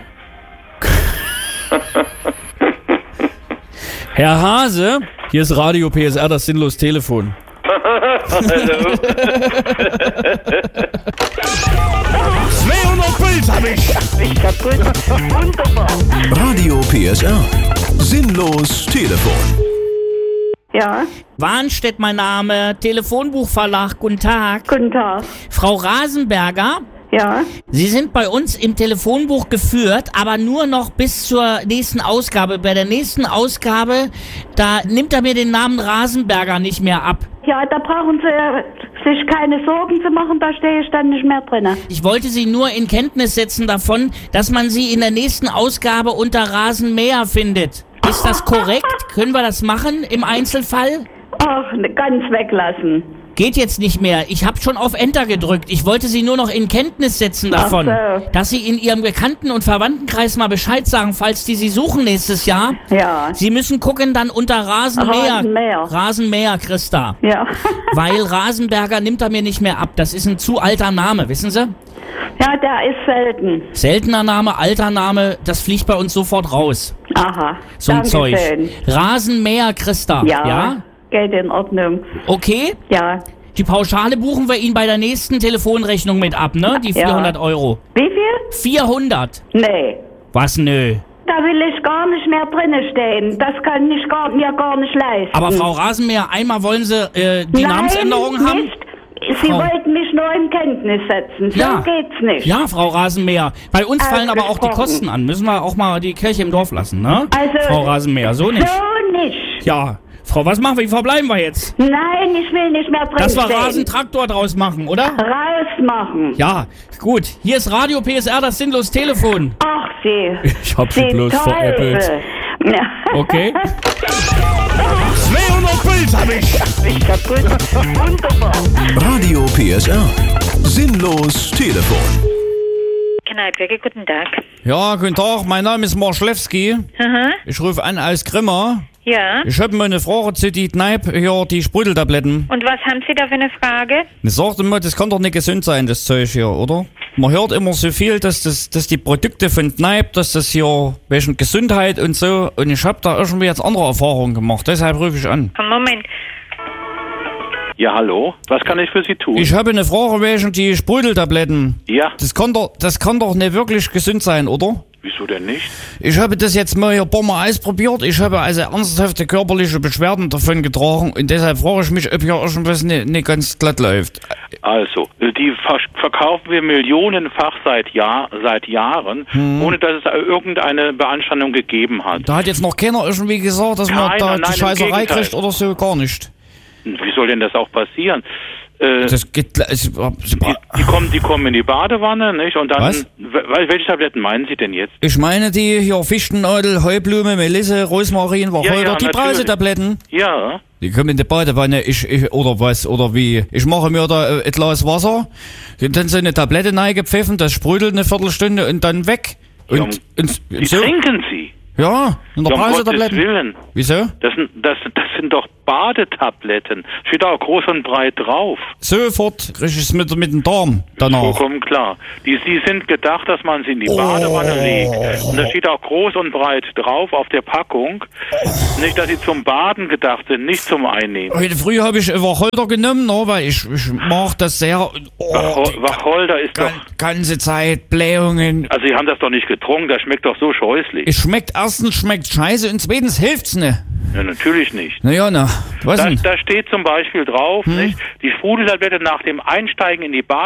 Herr Hase, hier ist Radio P S R, das sinnlos Telefon. Hallo. zweihundert Puls hab ich! Ich kaputt. Wunderbar. Radio P S R. Sinnlos Telefon. Ja, Warnstedt mein Name, Telefonbuchverlag, guten Tag. guten Tag. Frau Rasenberger, Ja, Sie sind bei uns im Telefonbuch geführt, aber nur noch bis zur nächsten Ausgabe. Bei der nächsten Ausgabe, da nimmt er mir den Namen Rasenberger nicht mehr ab. ja, da brauchen Sie sich keine Sorgen zu machen, da stehe ich dann nicht mehr drin. Ich wollte Sie nur in Kenntnis setzen davon, dass man Sie in der nächsten Ausgabe unter Rasenmäher findet. Ist das korrekt? Können wir das machen im Einzelfall? Ach, ganz weglassen. Geht jetzt nicht mehr. Ich habe schon auf Enter gedrückt. Ich wollte Sie nur noch in Kenntnis setzen davon, Ach so. dass Sie in Ihrem Bekannten- und Verwandtenkreis mal Bescheid sagen, falls die Sie suchen nächstes Jahr. Ja. Sie müssen gucken dann unter Rasenmäher. Rasenmäher. Rasenmäher, Christa. Ja. Weil Rasenberger nimmt er mir nicht mehr ab. Das ist ein zu alter Name, wissen Sie? Ja, der ist selten. Seltener Name, alter Name, das fliegt bei uns sofort raus. Aha. So ein Zeug. Dankeschön. Rasenmäher, Christa. Ja, Ja? geht in Ordnung. Okay? Ja. Die Pauschale buchen wir Ihnen bei der nächsten Telefonrechnung mit ab, ne? Die Ja. vierhundert Euro. Wie viel? vierhundert. Nee. Was, nö? Da will ich gar nicht mehr drinnen stehen. Das kann ich gar, mir gar nicht leisten. Aber Frau Rasenmäher, einmal wollen Sie äh, die Nein, Namensänderung haben? nicht. Sie Frau- wollten mich nur in Kenntnis setzen. So Ja. geht's nicht. Ja, Frau Rasenmäher. Bei uns fallen aber auch die Ausgesprochen. Kosten an. Müssen wir auch mal die Kirche im Dorf lassen, ne? Also, Frau Rasenmäher, so nicht. So nicht. Ja. Frau, was machen wir? Wie verbleiben wir jetzt? Nein, ich will nicht mehr drin Dass wir stehen. Rasentraktor draus machen, oder? Rausmachen. Ja, gut. Hier ist Radio P S R, das sinnlos Telefon. Ach, Sie. Ich hab sie Sie bloß Teufel. veräppelt. Ja. Okay. zweihundert Puls hab ich! Ich kaputt. Wunderbar. Radio P S R. Sinnlos Telefon. Kneipe, guten Tag. Ja, guten Tag, mein Name ist Morschlewski. Aha. Ich rufe an als Grimmer. Ja. Ich habe mal eine Frage zu die Kneipe, hier, die Sprudeltabletten. Und was haben Sie da für eine Frage? Ich sagte mal, das kann doch nicht gesund sein, das Zeug hier, oder? Man hört immer so viel, dass das, dass die Produkte von Kneipe, dass das hier wegen Gesundheit und so, und ich habe da irgendwie jetzt andere Erfahrungen gemacht, deshalb rufe ich an. Moment. Ja, hallo, was kann ich für Sie tun? Ich habe eine Frage wegen die Sprudeltabletten. Ja. Das kann doch, das kann doch nicht wirklich gesund sein, oder? Wieso denn nicht? Ich habe das jetzt mal hier ein paar Mal ausprobiert. Ich habe also ernsthafte körperliche Beschwerden davon getragen und deshalb frage ich mich, ob hier irgendwas nicht, nicht ganz glatt läuft. Also, die ver verkaufen wir millionenfach seit, Jahr, seit Jahren, hm. ohne dass es irgendeine Beanstandung gegeben hat. Da hat jetzt noch keiner irgendwie gesagt, dass Keiner, man da nein, die Scheißerei kriegt oder so, gar nicht. Wie soll denn das auch passieren? Äh, das geht, es, die, die, kommen, die kommen in die Badewanne, nicht? Und dann, Was? Welche Tabletten meinen Sie denn jetzt? Ich meine die hier Fichtennadel, Heublume, Melisse, Rosmarin, Wacholder, ja, ja, die Brausetabletten. Ja. Die kommen in die Badewanne, ich, ich, oder was, oder wie? Ich mache mir da äh, ein Glas Wasser, dann so eine Tablette reingepfiffen, das sprudelt eine Viertelstunde und dann weg. Und, Ja, und, und, Die so. trinken Sie? Ja, in der Ja, um Gottes Brausetabletten. Willen. Wieso? Das sind, das, das sind doch Badetabletten. Steht auch groß und breit drauf. Sofort krieg ich es mit, mit dem Darm danach. Vollkommen klar. Die, die sind gedacht, dass man sie in die Badewanne Oh. legt. Und da steht auch groß und breit drauf auf der Packung. Nicht, dass sie zum Baden gedacht sind, nicht zum Einnehmen. Heute früh habe ich Wacholder genommen, no, weil ich, ich mag das sehr. Oh, Wach- Wacholder ist doch... ganze Zeit Blähungen. Also Sie haben das doch nicht getrunken, das schmeckt doch so scheußlich. Es schmeckt, erstens schmeckt scheiße und zweitens hilft's ne. Ja, natürlich nicht. Na ja, na. Was Da, denn? da steht zum Beispiel drauf, Hm? nicht, die Sprudeltablette nach dem Einsteigen in die Badewanne